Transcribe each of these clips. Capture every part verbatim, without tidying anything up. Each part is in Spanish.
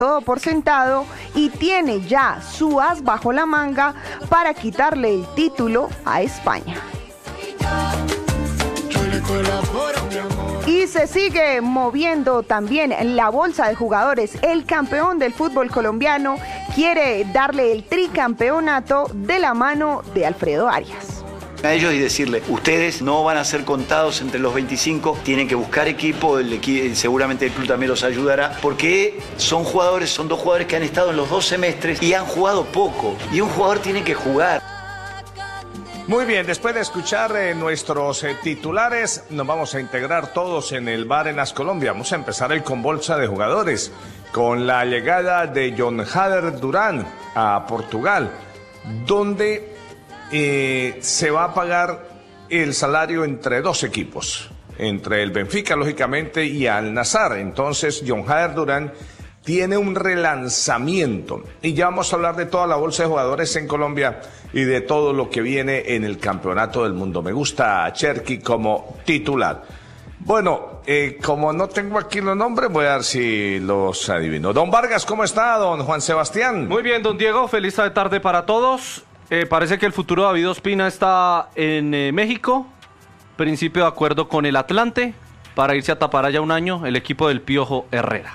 todo por sentado y tiene ya su as bajo la manga para quitarle el título a España. Y se sigue moviendo también la bolsa de jugadores. El campeón del fútbol colombiano quiere darle el tricampeonato de la mano de Alfredo Arias. A ellos y decirle, ustedes no van a ser contados entre los veinticinco, tienen que buscar equipo, el equi- seguramente el club también los ayudará, porque son jugadores, son dos jugadores que han estado en los dos semestres y han jugado poco, y un jugador tiene que jugar. Muy bien, después de escuchar eh, nuestros eh, titulares, nos vamos a integrar todos en el Barenas Colombia. Vamos a empezar el con bolsa de jugadores, con la llegada de Jon Hader Durán a Portugal, donde Eh, se va a pagar el salario entre dos equipos, entre el Benfica, lógicamente, y Al Nassr. Entonces, Jon Hader Durán tiene un relanzamiento. Y ya vamos a hablar de toda la bolsa de jugadores en Colombia y de todo lo que viene en el Campeonato del Mundo. Me gusta a Cherky como titular. Bueno, eh, como no tengo aquí los nombres, voy a ver si los adivino. Don Vargas, ¿cómo está, don Juan Sebastián? Muy bien, don Diego, feliz tarde para todos. Eh, parece que el futuro de David Ospina está en eh, México, principio de acuerdo con el Atlante, para irse a tapar allá un año el equipo del Piojo Herrera.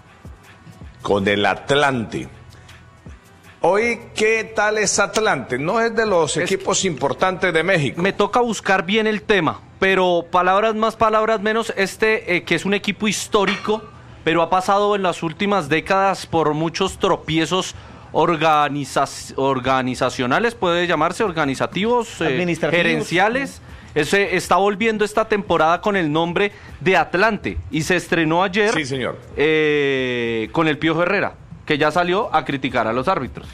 Con el Atlante. Hoy, ¿qué tal es Atlante? No es de los es equipos importantes de México. Me toca buscar bien el tema, pero palabras más, palabras menos, este eh, que es un equipo histórico, pero ha pasado en las últimas décadas por muchos tropiezos Organiza organizacionales, puede llamarse, organizativos, eh, gerenciales. Se está volviendo esta temporada con el nombre de Atlante y se estrenó ayer, sí, señor. Eh, con el Piojo Herrera, que ya salió a criticar a los árbitros.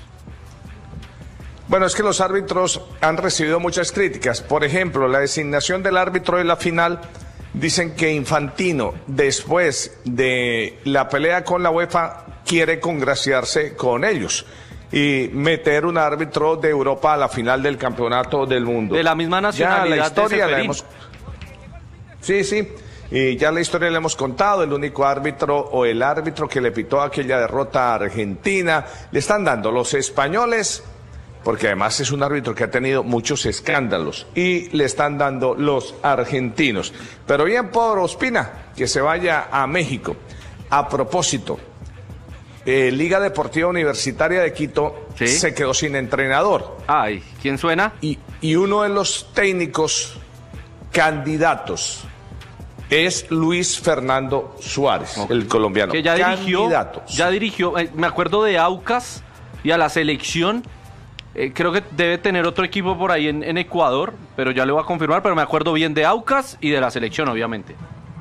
Bueno, es que los árbitros han recibido muchas críticas. Por ejemplo, la designación del árbitro de la final. Dicen que Infantino, después de la pelea con la UEFA, quiere congraciarse con ellos y meter un árbitro de Europa a la final del campeonato del mundo. De la misma nacionalidad. Ya la historia de la hemos... Sí, sí. Y ya la historia la hemos contado. El único árbitro o el árbitro que le pitó aquella derrota a Argentina. Le están dando los españoles, porque además es un árbitro que ha tenido muchos escándalos, y le están dando los argentinos. Pero bien por Ospina, que se vaya a México. A propósito, eh, Liga Deportiva Universitaria de Quito, ¿sí?, se quedó sin entrenador. Ay, ¿quién suena? Y, y uno de los técnicos candidatos es Luis Fernando Suárez, okay, el colombiano. Que ya dirigió, ya dirigió, eh, me acuerdo de Aucas y a la selección. Eh, creo que debe tener otro equipo por ahí en, en Ecuador, pero ya le voy a confirmar, pero me acuerdo bien de Aucas y de la selección, obviamente.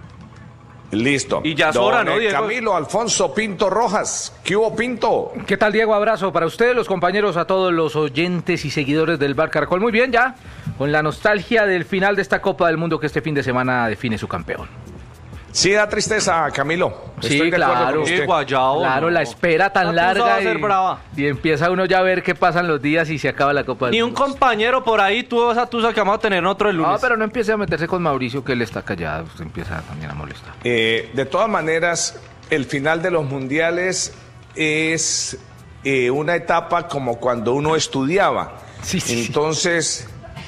Listo. Y ya es hora, ¿no, Diego? Camilo Alfonso Pinto Rojas. ¿Qué hubo, Pinto? ¿Qué tal, Diego? Abrazo para ustedes, los compañeros, a todos los oyentes y seguidores del Bar Caracol. Muy bien, ya, con la nostalgia del final de esta Copa del Mundo que este fin de semana define su campeón. Sí, da tristeza, Camilo. Sí, Estoy de claro. acuerdo con usted. Guayao, claro, no. La espera tan La larga va a ser y, brava. y empieza uno ya a ver qué pasan los días y se acaba la Copa del Ni Mundo. un compañero por ahí tuvo esa tusa que vamos a tener otro el lunes. No, pero no empiece a meterse con Mauricio, que él está callado. Usted empieza también a molestar. Eh, de todas maneras, el final de los mundiales es eh, una etapa como cuando uno estudiaba. Sí, sí. Entonces,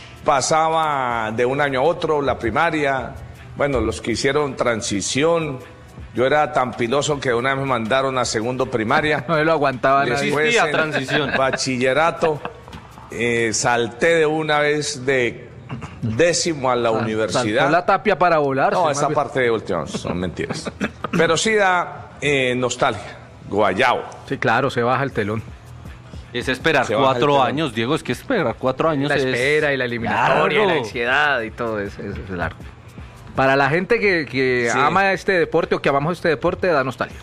pasaba de un año a otro, la primaria. Bueno, los que hicieron transición, yo era tan piloso que una vez me mandaron a segundo primaria. No me lo aguantaba nadie. Después, existía en transición. Bachillerato, eh, salté de una vez de décimo a la Ah, universidad. saltó la tapia para volar. No, esa parte de última son mentiras. Pero sí da eh, nostalgia. Guayao. Sí, claro, se baja el telón. Es esperar Se baja el cuatro telón. años, Diego, es que esperar cuatro años La es... espera y la eliminatoria, largo. y la ansiedad y todo eso, eso es largo. Para la gente que, que Sí. ama este deporte o que amamos este deporte, da nostalgia.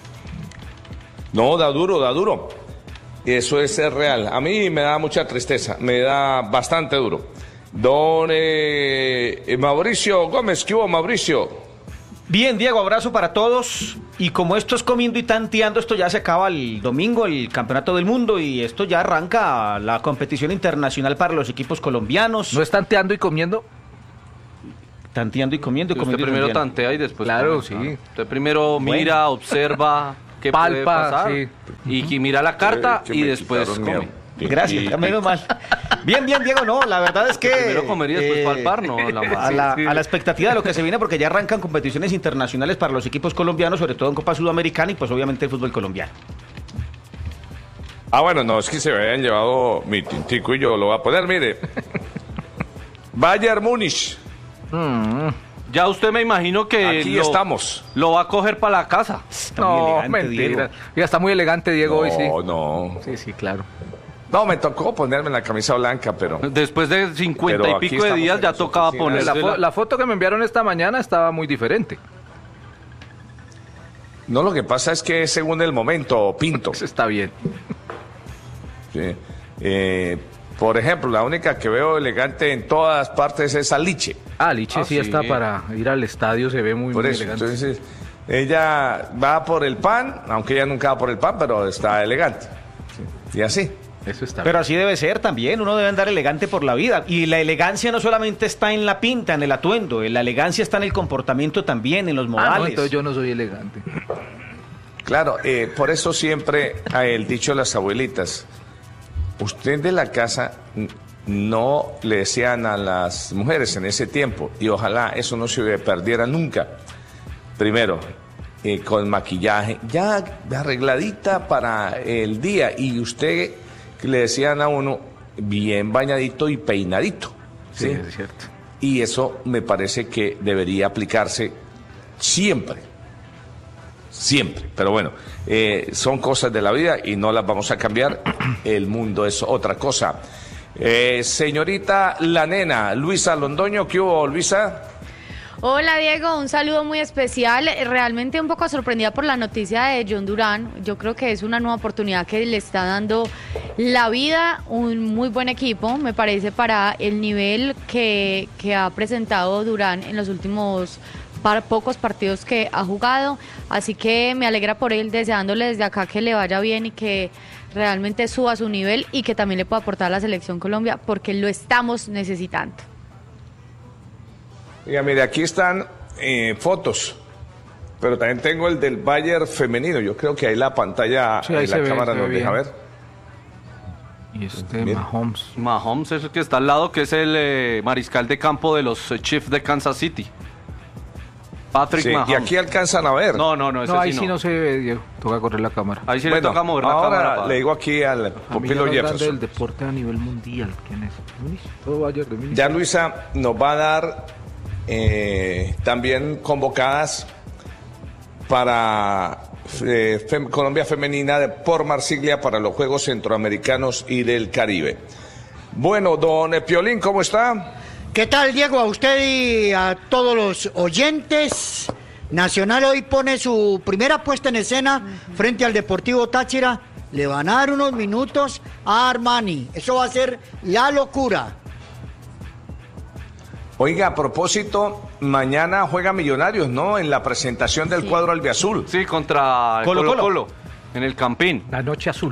No, da duro, da duro. Eso es ser real. A mí me da mucha tristeza, me da bastante duro. Don eh, Mauricio Gómez, ¿qué hubo, Mauricio? Bien, Diego, abrazo para todos. Y como esto es comiendo y tanteando, esto ya se acaba el domingo, el Campeonato del Mundo, y esto ya arranca la competición internacional para los equipos colombianos. ¿No es tanteando y comiendo? Tanteando y comiendo y Usted comiendo. y primero tanteando. tantea y después Claro, come. sí. Usted primero mira, observa, qué puede palpa, pasar. sí. Y, y mira la carta Que y me después quitaron come. miedo. Gracias, menos mal. Bien, bien, Diego, no, la verdad es que... Primero comer y después eh, palpar, no, la a, la, sí. a la expectativa de lo que se viene, porque ya arrancan competiciones internacionales para los equipos colombianos, sobre todo en Copa Sudamericana y pues obviamente el fútbol colombiano. Ah, bueno, no, es que se me habían llevado mi tintico y yo lo voy a poner, mire. Bayern Múnich. Ya usted me imagino que Aquí lo, estamos. lo va a coger para la casa. Está muy No, elegante, mentira. Diego. Ya está muy elegante Diego hoy, sí. No, no. Sí, sí, claro. No, me tocó ponerme la camisa blanca, pero... Después de cincuenta Pero y aquí pico de estamos días en ya las tocaba oficinas. ponerse La, fo- la- la foto que me enviaron esta mañana estaba muy diferente. No, lo que pasa es que es según el momento, Pinto. Eso está bien. Sí. Eh, por ejemplo, la única que veo elegante en todas partes es Aliche. Ah, Liche Ah, sí, sí. está para ir al estadio, se ve muy, Por muy eso, elegante. entonces, ella va por el pan, aunque ella nunca va por el pan, pero está elegante. Y así. Eso está Pero bien. así debe ser también, uno debe andar elegante por la vida. Y la elegancia no solamente está en la pinta, en el atuendo, la elegancia está en el comportamiento también, en los Ah, no, modales. entonces yo no soy elegante. Claro, eh, por eso siempre a el dicho de las abuelitas, usted de la casa n- no le decían a las mujeres en ese tiempo, y ojalá eso no se perdiera nunca. Primero, eh, con maquillaje, ya arregladita para el día, y usted le decían a uno bien bañadito y peinadito. Sí, ¿sí? es cierto. Y eso me parece que debería aplicarse siempre. Siempre. Pero bueno, eh, son cosas de la vida y no las vamos a cambiar. El mundo es otra cosa. Eh, señorita La Nena, Luisa Londoño, ¿qué hubo, Luisa? Hola Diego, un saludo muy especial. Realmente un poco sorprendida por la noticia de John Durán. Yo creo que es una nueva oportunidad que le está dando la vida, un muy buen equipo, me parece, para el nivel que, que ha presentado Durán en los últimos par, pocos partidos que ha jugado. Así que me alegra por él, deseándole desde acá que le vaya bien y que realmente suba su nivel y que también le pueda aportar a la Selección Colombia, porque lo estamos necesitando. Oiga, mire, aquí están eh, fotos, pero también tengo el del Bayern femenino. Yo creo que ahí la pantalla, Sí, ahí eh, se la ve, cámara se nos ve deja bien. ver. Y este Bien. Mahomes. Mahomes es el que está al lado, que es el eh, mariscal de campo de los eh, Chiefs de Kansas City. Patrick Sí, Mahomes. y aquí alcanzan a ver. No, no, no, ese No, ahí sí sí no. no se ve, Diego. Toca correr la cámara. Ahí sí Bueno, le toca mover la ahora cámara. pa- le digo aquí al Familia Pupilo más grande Jefferson. del deporte a nivel mundial. ¿Quién es? Múnich. Todo Bayern de Múnich. Ya Luisa nos va a dar eh, también convocadas para eh, Fem- Colombia Femenina de por Marsiglia para los Juegos Centroamericanos y del Caribe. Bueno, don Piolín, ¿cómo está? ¿Qué tal, Diego? A usted y a todos los oyentes. Nacional hoy pone su primera puesta en escena frente al Deportivo Táchira. Le van a dar unos minutos a Armani. Eso va a ser la locura. Oiga, a propósito, mañana juega Millonarios, ¿no? En la presentación del Sí. cuadro albiazul. Sí, contra Colo Colo Colo. Colo, en el Campín. La noche azul.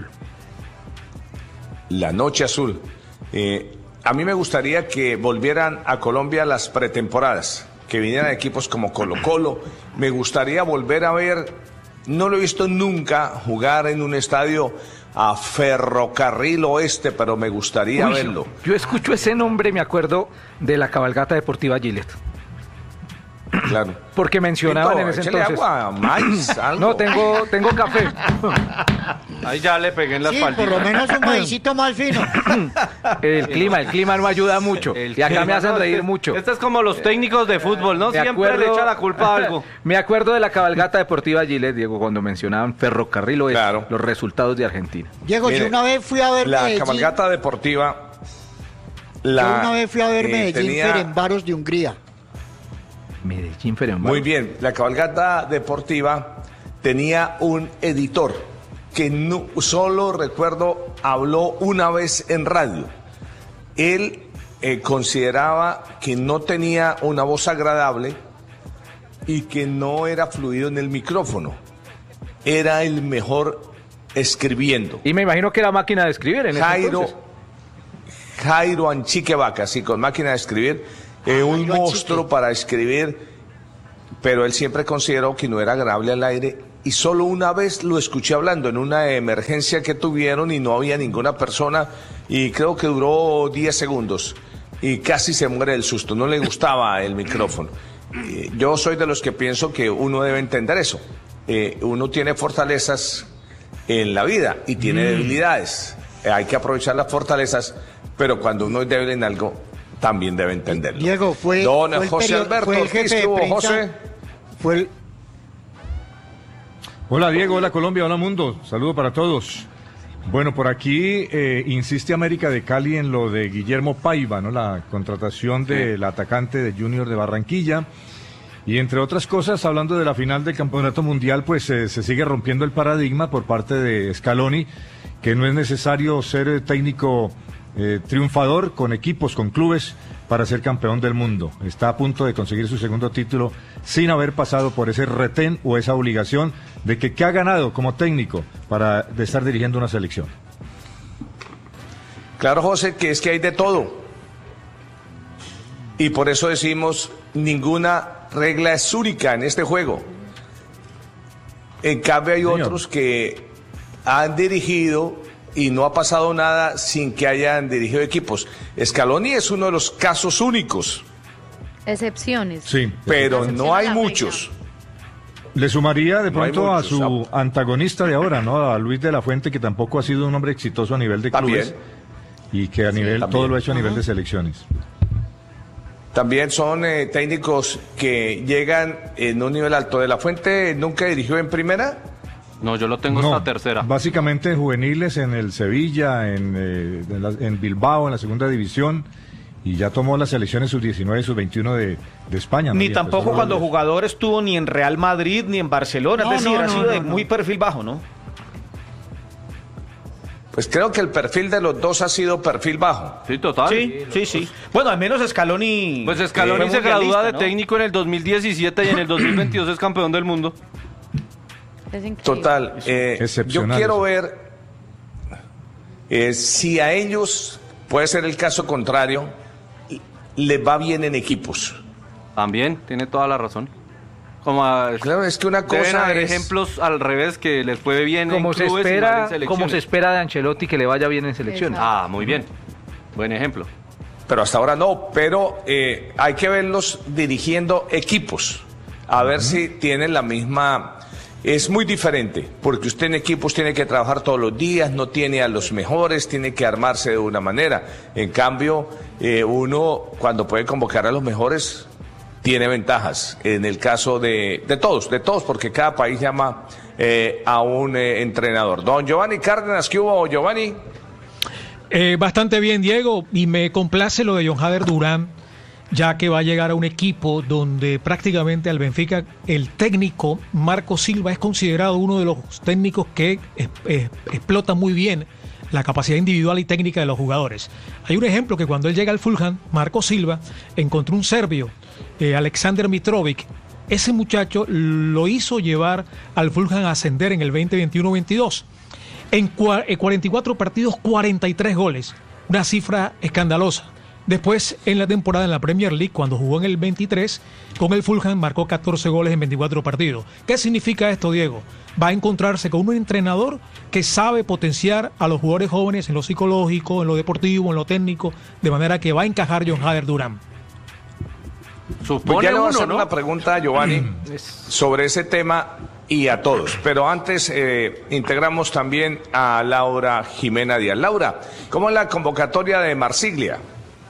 La noche azul. Eh, a mí me gustaría que volvieran a Colombia las pretemporadas, que vinieran equipos como Colo Colo. Me gustaría volver a ver, no lo he visto nunca, jugar en un estadio a Ferrocarril Oeste, pero me gustaría Uy, verlo. Yo escucho ese nombre, me acuerdo de la cabalgata deportiva Gillette. Claro. Porque mencionaban en ese Échale entonces. agua, maíz, algo. No, tengo, tengo café. Ahí ya le pegué en la Sí, por espaldita. lo menos un maicito más fino. El clima, el clima no ayuda mucho. El Y acá me clima, hacen no, reír este- mucho. Este es como los técnicos de fútbol, ¿no? Me Siempre le echa la culpa a algo. Me acuerdo de la cabalgata deportiva Gillette, Diego, cuando mencionaban Ferrocarril Oeste, Claro. los resultados de Argentina. Diego, Mire, yo una vez fui a ver La Medellín. cabalgata deportiva. Yo La, una vez fui a ver eh, Medellín tenía- Ferenbaros de Hungría. Medellín, Ferenbaros. Muy bien, la cabalgata deportiva tenía un editor que no, solo recuerdo habló una vez en radio. Él eh, consideraba que no tenía una voz agradable y que no era fluido en el micrófono. Era el mejor escribiendo. Y me imagino que era máquina de escribir en ese Jairo, entonces. Jairo Anchique Vaca, sí, con máquina de escribir, eh, un Jairo monstruo Anchique. para escribir, pero él siempre consideró que no era agradable al aire y solo una vez lo escuché hablando en una emergencia que tuvieron y no había ninguna persona y creo que duró diez segundos y casi se muere del susto, no le gustaba el micrófono. Eh, yo soy de los que pienso que uno debe entender eso. Eh, uno tiene fortalezas en la vida y tiene mm. debilidades. Eh, hay que aprovechar las fortalezas, pero cuando uno es débil en algo, también debe entenderlo. Diego, fue, Don fue el José perio- Alberto fue el Ortiz, jefe de ¿qué hubo, prensa, José? Fue el, Hola Diego, hola Colombia, hola mundo, saludo para todos. Bueno, por aquí eh, insiste América de Cali en lo de Guillermo Paiva, ¿no? La contratación del atacante de Junior de Barranquilla. Y entre otras cosas, hablando de la final del Campeonato Mundial, pues eh, se sigue rompiendo el paradigma por parte de Scaloni, que no es necesario ser eh, técnico eh, triunfador con equipos, con clubes, para ser campeón del mundo. Está a punto de conseguir su segundo título sin haber pasado por ese retén o esa obligación de que, que ha ganado como técnico para de estar dirigiendo una selección. Claro, José, que es que hay de todo. Y por eso decimos, ninguna regla es única en este juego. En cambio hay Señor. otros que han dirigido y no ha pasado nada sin que hayan dirigido equipos. Scaloni es uno de los casos únicos, Excepciones. Sí, pero Excepción no a hay la muchos. le sumaría de No hay pronto a muchos, su antagonista de ahora, ¿no? A Luis de la Fuente, que tampoco ha sido un hombre exitoso a nivel de clubes. También. Y que a nivel, también. todo lo ha hecho a nivel de selecciones. También son eh, técnicos que llegan en un nivel alto. ¿De la Fuente nunca dirigió en primera? No, yo lo tengo No, hasta tercera. Básicamente juveniles en el Sevilla, en, eh, en, la- en Bilbao, en la segunda división, y ya tomó las selecciones sub diecinueve y sub veintiuno de, de España. ¿no? Ni Y tampoco empezó cuando a- jugador estuvo ni en Real Madrid ni en Barcelona, No, es decir, no, ha no, sido no, de no. muy perfil bajo, ¿no? Pues creo que el perfil de los dos ha sido perfil bajo. Sí, total. Sí, sí, sí. Bueno, al menos Scaloni. Pues eh, Scaloni fue se gradúa mundialista, de ¿no? técnico en el dos mil diecisiete y en el dos mil veintidós es campeón del mundo. Es increíble. Total. eh, yo Excepcional quiero eso. ver eh, si a ellos, puede ser el caso contrario, les va bien en equipos. También, tiene toda la razón. Como a- Claro, es que una deben cosa haber es... ejemplos al revés que les fue bien Como en se clubes y mal en espera, selecciones. como se espera de Ancelotti que le vaya bien en selecciones. Exacto. Ah, muy bien. Buen ejemplo. Pero hasta ahora no, pero eh, hay que verlos dirigiendo equipos, a ver si tienen la misma... Es muy diferente, porque usted en equipos tiene que trabajar todos los días, no tiene a los mejores, tiene que armarse de una manera. En cambio, eh, uno cuando puede convocar a los mejores, tiene ventajas. En el caso de, de todos, de todos, porque cada país llama eh, a un eh, entrenador. Don Giovanni Cárdenas, ¿qué hubo, Giovanni? Eh, bastante bien, Diego, y me complace lo de John Jader Durán, ya que va a llegar a un equipo donde prácticamente al Benfica el técnico Marco Silva es considerado uno de los técnicos que es- es- explota muy bien la capacidad individual y técnica de los jugadores. Hay un ejemplo que cuando él llega al Fulham, Marco Silva encontró un serbio, eh, Alexander Mitrovic. Ese muchacho lo hizo llevar al Fulham a ascender en el veinte veintiuno veintidós. En cua- eh, cuarenta y cuatro partidos, cuarenta y tres goles. Una cifra escandalosa. Después, en la temporada en la Premier League, cuando jugó en el veintitrés, con el Fulham marcó catorce goles en veinticuatro partidos. ¿Qué significa esto, Diego? Va a encontrarse con un entrenador que sabe potenciar a los jugadores jóvenes en lo psicológico, en lo deportivo, en lo técnico, de manera que va a encajar John Jader Durán. Supone Pues ya le voy a uno, hacer ¿no? una pregunta a Giovanni sobre ese tema y a todos. Pero antes eh, integramos también a Laura Jimena Díaz. Laura, ¿cómo es la convocatoria de Marsiglia?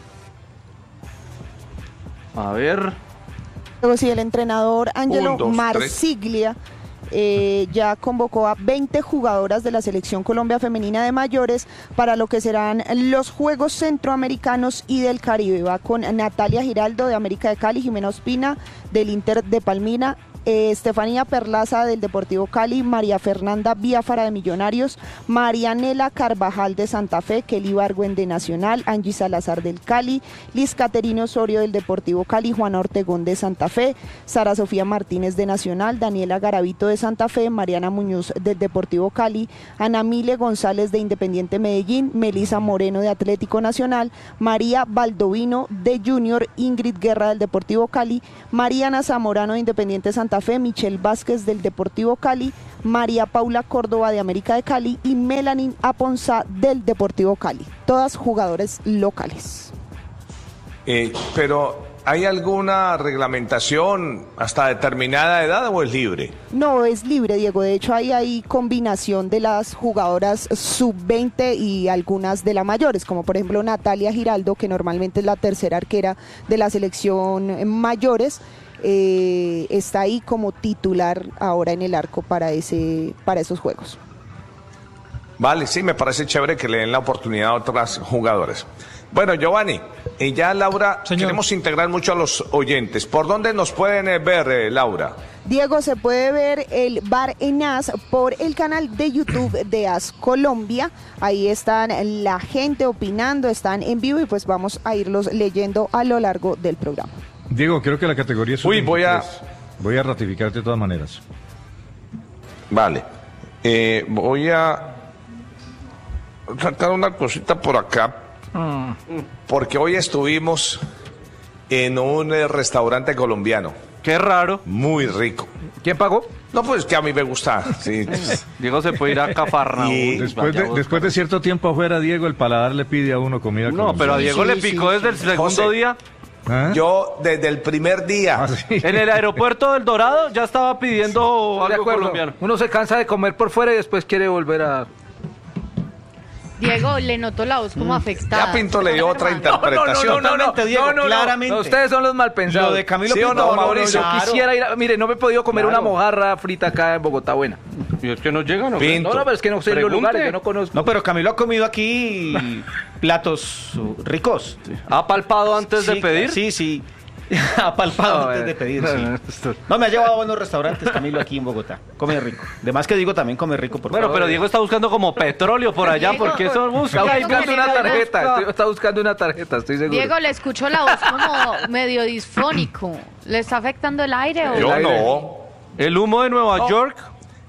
A ver. Luego, sí, el entrenador Angelo Un, dos, Marsiglia eh, ya convocó a veinte jugadoras de la Selección Colombia Femenina de Mayores para lo que serán los Juegos Centroamericanos y del Caribe. Va con Natalia Giraldo de América de Cali, Jimena Ospina del Inter de Palmira, eh, Estefanía Perlaza del Deportivo Cali, María Fernanda Biafara de Millonarios, Marianela Carvajal de Santa Fe, Kelly Bargüen de Nacional, Angie Salazar del Cali, Liz Caterina Osorio del Deportivo Cali, Juana Ortegón de Santa Fe, Sara Sofía Martínez de Nacional, Daniela Garavito de Santa Fe, Mariana Muñoz del Deportivo Cali, Ana Mile González de Independiente Medellín, Melisa Moreno de Atlético Nacional, María Baldovino de Junior, Ingrid Guerra del Deportivo Cali, Mariana Zamorano de Independiente Santa Santa Fe, Michelle Vázquez del Deportivo Cali, María Paula Córdoba de América de Cali y Melanie Aponzá del Deportivo Cali, todas jugadores locales. Eh, pero, ¿hay alguna reglamentación hasta determinada edad o es libre? No, es libre, Diego. De hecho, ahí hay combinación de las jugadoras sub veinte y algunas de las mayores, como por ejemplo Natalia Giraldo, que normalmente es la tercera arquera de la selección mayores. Eh, está ahí como titular ahora en el arco para, ese, para esos juegos. Vale, sí, me parece chévere que le den la oportunidad a otras jugadoras. Bueno, Giovanni, y ya Laura, Señor. Queremos integrar mucho a los oyentes. ¿Por dónde nos pueden eh, ver, eh, Laura? Diego, se puede ver el Bar en As por el canal de YouTube de As Colombia. Ahí están la gente opinando, están en vivo y pues vamos a irlos leyendo a lo largo del programa. Diego, creo que la categoría es... Uy, voy a... Voy a ratificarte de todas maneras. Vale. Eh, voy a sacar una cosita por acá. Mm. Porque hoy estuvimos en un eh, restaurante colombiano. Qué raro. Muy rico. ¿Quién pagó? No, pues que a mí me gusta. Sí. Diego se puede ir a Cafarnaúm. Y después de, después de cierto tiempo afuera, Diego, el paladar le pide a uno comida. No, pero a Diego sí, le picó sí, desde el segundo José. día. ¿Ah? Yo desde el primer día ¿Ah, sí? En el aeropuerto del Dorado ya estaba pidiendo sí, algo colombiano. Uno se cansa de comer por fuera y después quiere volver a... Diego, le notó la voz como afectada. Ya Pinto le dio otra interpretación. No, no, no, no, Diego, no, no, claramente. No, ustedes son los mal pensados. Lo de Camilo ¿Sí Pinto, o no, Mauricio? Yo quisiera ir a... Mire, no me he podido comer claro. una mojarra frita acá en Bogotá buena. Y es que no llegan, ¿no? Pinto. No, no, pero es que no sé los lugares, yo no conozco. No, pero Camilo ha comido aquí platos ricos. Sí. ¿Ha palpado antes sí, de pedir? Sí, sí. Ha palpado no, antes de pedir, no, sí. No, esto... no, me ha llevado a buenos restaurantes, Camilo, aquí en Bogotá. Come rico. De más que digo, también come rico. Por bueno, favor. Pero Diego está buscando como petróleo por allá, porque eso busca. Está buscando una tarjeta, está buscando una tarjeta, estoy seguro. Diego, le escucho la voz como medio disfónico. ¿Le está afectando el aire? O Yo el aire? no. ¿El humo de Nueva no. York?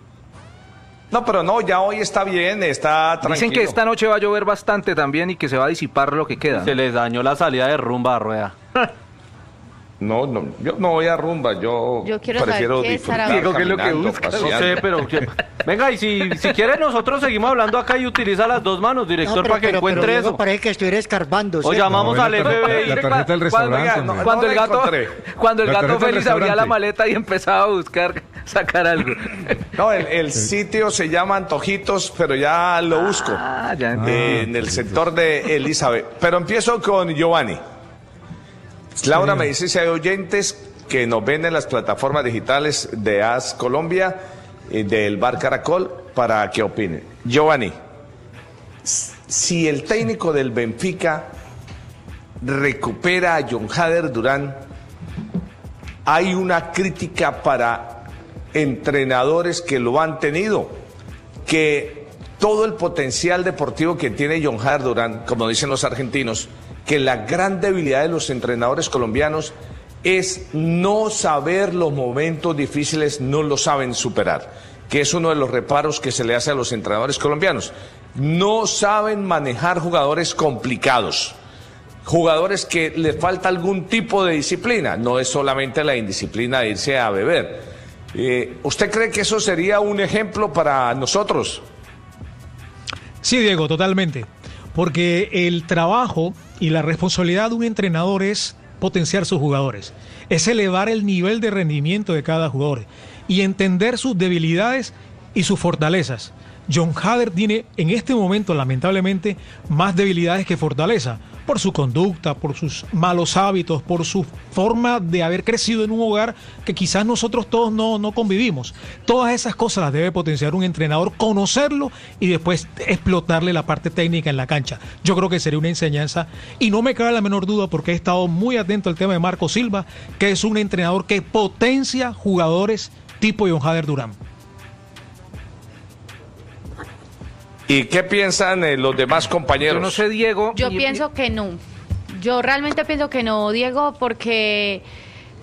No, pero no, ya hoy está bien, está tranquilo. Dicen que esta noche va a llover bastante también y que se va a disipar lo que queda. Se les dañó la salida de rumba a rueda. No, no, yo no voy a rumba, yo, yo quiero prefiero saber qué disfrutar Diego, ¿qué es lo que busca? No sé, pero que... venga, y si, si quiere nosotros seguimos hablando acá y utiliza las dos manos, director, no, pero, para que pero, encuentre pero, eso. Diego, parece que estuviera escarbando. O llamamos no, al F B I. La tarjeta del restaurante. Cuando, no, cuando el gato, cuando el gato Félix abría la maleta y empezaba a buscar, sacar algo. No, el, el sitio se llama Antojitos, pero ya lo busco. Ah, ya eh, en el sector de Elizabeth. Pero empiezo con Giovanni. Laura sí. Me dice si hay oyentes que nos ven en las plataformas digitales de As Colombia y del Bar Caracol para que opinen. Giovanni, si el técnico del Benfica recupera a John Hader Durán, hay una crítica para entrenadores que lo han tenido, que todo el potencial deportivo que tiene John Hader Durán, como dicen los argentinos, que la gran debilidad de los entrenadores colombianos es no saber los momentos difíciles, no lo saben superar, que es uno de los reparos que se le hace a los entrenadores colombianos. No saben manejar jugadores complicados, jugadores que le falta algún tipo de disciplina, no es solamente la indisciplina de irse a beber. Eh, ¿Usted cree que eso sería un ejemplo para nosotros? Sí, Diego, totalmente, porque el trabajo y la responsabilidad de un entrenador es potenciar sus jugadores, es elevar el nivel de rendimiento de cada jugador y entender sus debilidades y sus fortalezas. John Hader tiene en este momento, lamentablemente, más debilidades que fortaleza, por su conducta, por sus malos hábitos, por su forma de haber crecido en un hogar que quizás nosotros todos no, no convivimos. Todas esas cosas las debe potenciar un entrenador, conocerlo y después explotarle la parte técnica en la cancha. Yo creo que sería una enseñanza y no me cabe la menor duda porque he estado muy atento al tema de Marco Silva, que es un entrenador que potencia jugadores tipo John Hader Durán. ¿Y qué piensan eh, los demás compañeros? Yo no sé, Diego. Yo y, pienso que no. Yo realmente pienso que no, Diego, porque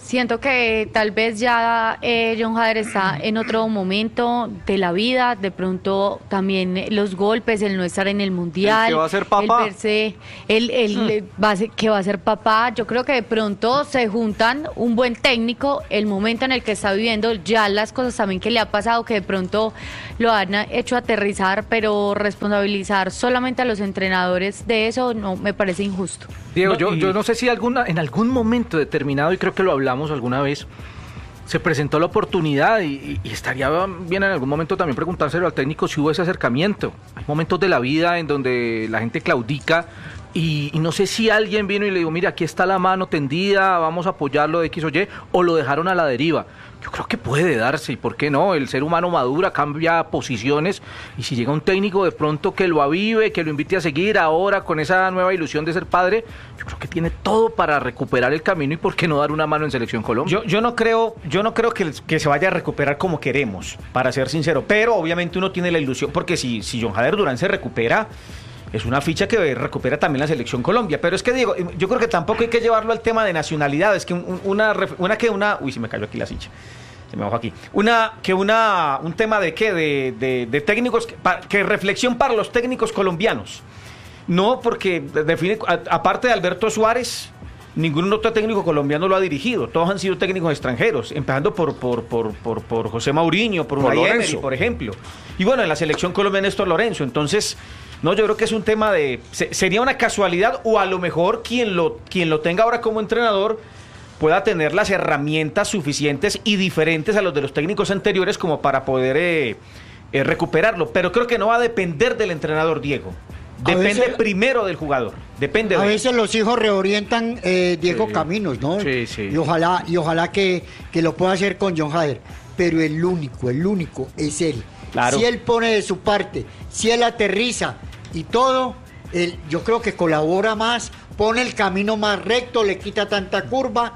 Siento que tal vez ya eh, John Hader está en otro momento de la vida, de pronto también eh, los golpes, el no estar en el mundial, el que va a ser papá, el verse, el, el, hmm. el va a ser, que va a ser papá. Yo creo que de pronto se juntan un buen técnico, el momento en el que está viviendo, ya las cosas también que le ha pasado, que de pronto lo han hecho aterrizar, pero responsabilizar solamente a los entrenadores de eso no me parece injusto. Diego, No, yo, y- yo no sé si alguna, en algún momento determinado, y creo que lo hablamos alguna vez, se presentó la oportunidad y, y estaría bien en algún momento también preguntárselo al técnico si hubo ese acercamiento. Hay momentos de la vida en donde la gente claudica y, y no sé si alguien vino y le dijo, mira, aquí está la mano tendida, vamos a apoyarlo de X o Y, o lo dejaron a la deriva. Yo creo que puede darse, y por qué no, el ser humano madura, cambia posiciones, y si llega un técnico de pronto que lo avive, que lo invite a seguir ahora con esa nueva ilusión de ser padre, yo creo que tiene todo para recuperar el camino y por qué no dar una mano en Selección Colombia. Yo, yo no creo, yo no creo que, que se vaya a recuperar como queremos, para ser sincero, pero obviamente uno tiene la ilusión, porque si, si John Hader Durán se recupera, es una ficha que recupera también la Selección Colombia. Pero es que Diego, yo creo que tampoco hay que llevarlo al tema de nacionalidades, que un- una, ref- una que una, uy, se me cayó aquí la silla. Se me bajó aquí. Una, que una, un tema de qué, de, de, de técnicos, que, pa- que reflexión para los técnicos colombianos. No, porque define, a- aparte de Alberto Suárez, ningún otro técnico colombiano lo ha dirigido. Todos han sido técnicos extranjeros, empezando por, por, por, por, por José Mourinho, por, Por Unai Lorenzo. Emery, por ejemplo. Y bueno, en la selección colombiana Néstor Lorenzo. Entonces, no, yo creo que es un tema de... se- sería una casualidad, o a lo mejor quien lo, quien lo tenga ahora como entrenador pueda tener las herramientas suficientes y diferentes a los de los técnicos anteriores como para poder eh, eh, recuperarlo. Pero creo que no va a depender del entrenador, Diego. A Depende veces- primero del jugador. Depende A de él. veces los hijos reorientan, eh, Diego, Sí. caminos, ¿no? Sí, sí. Y ojalá, y ojalá que, que lo pueda hacer con John Hader. Pero el único, el único es él. Claro. Si él pone de su parte, si él aterriza y todo, él, yo creo que colabora más, pone el camino más recto, le quita tanta curva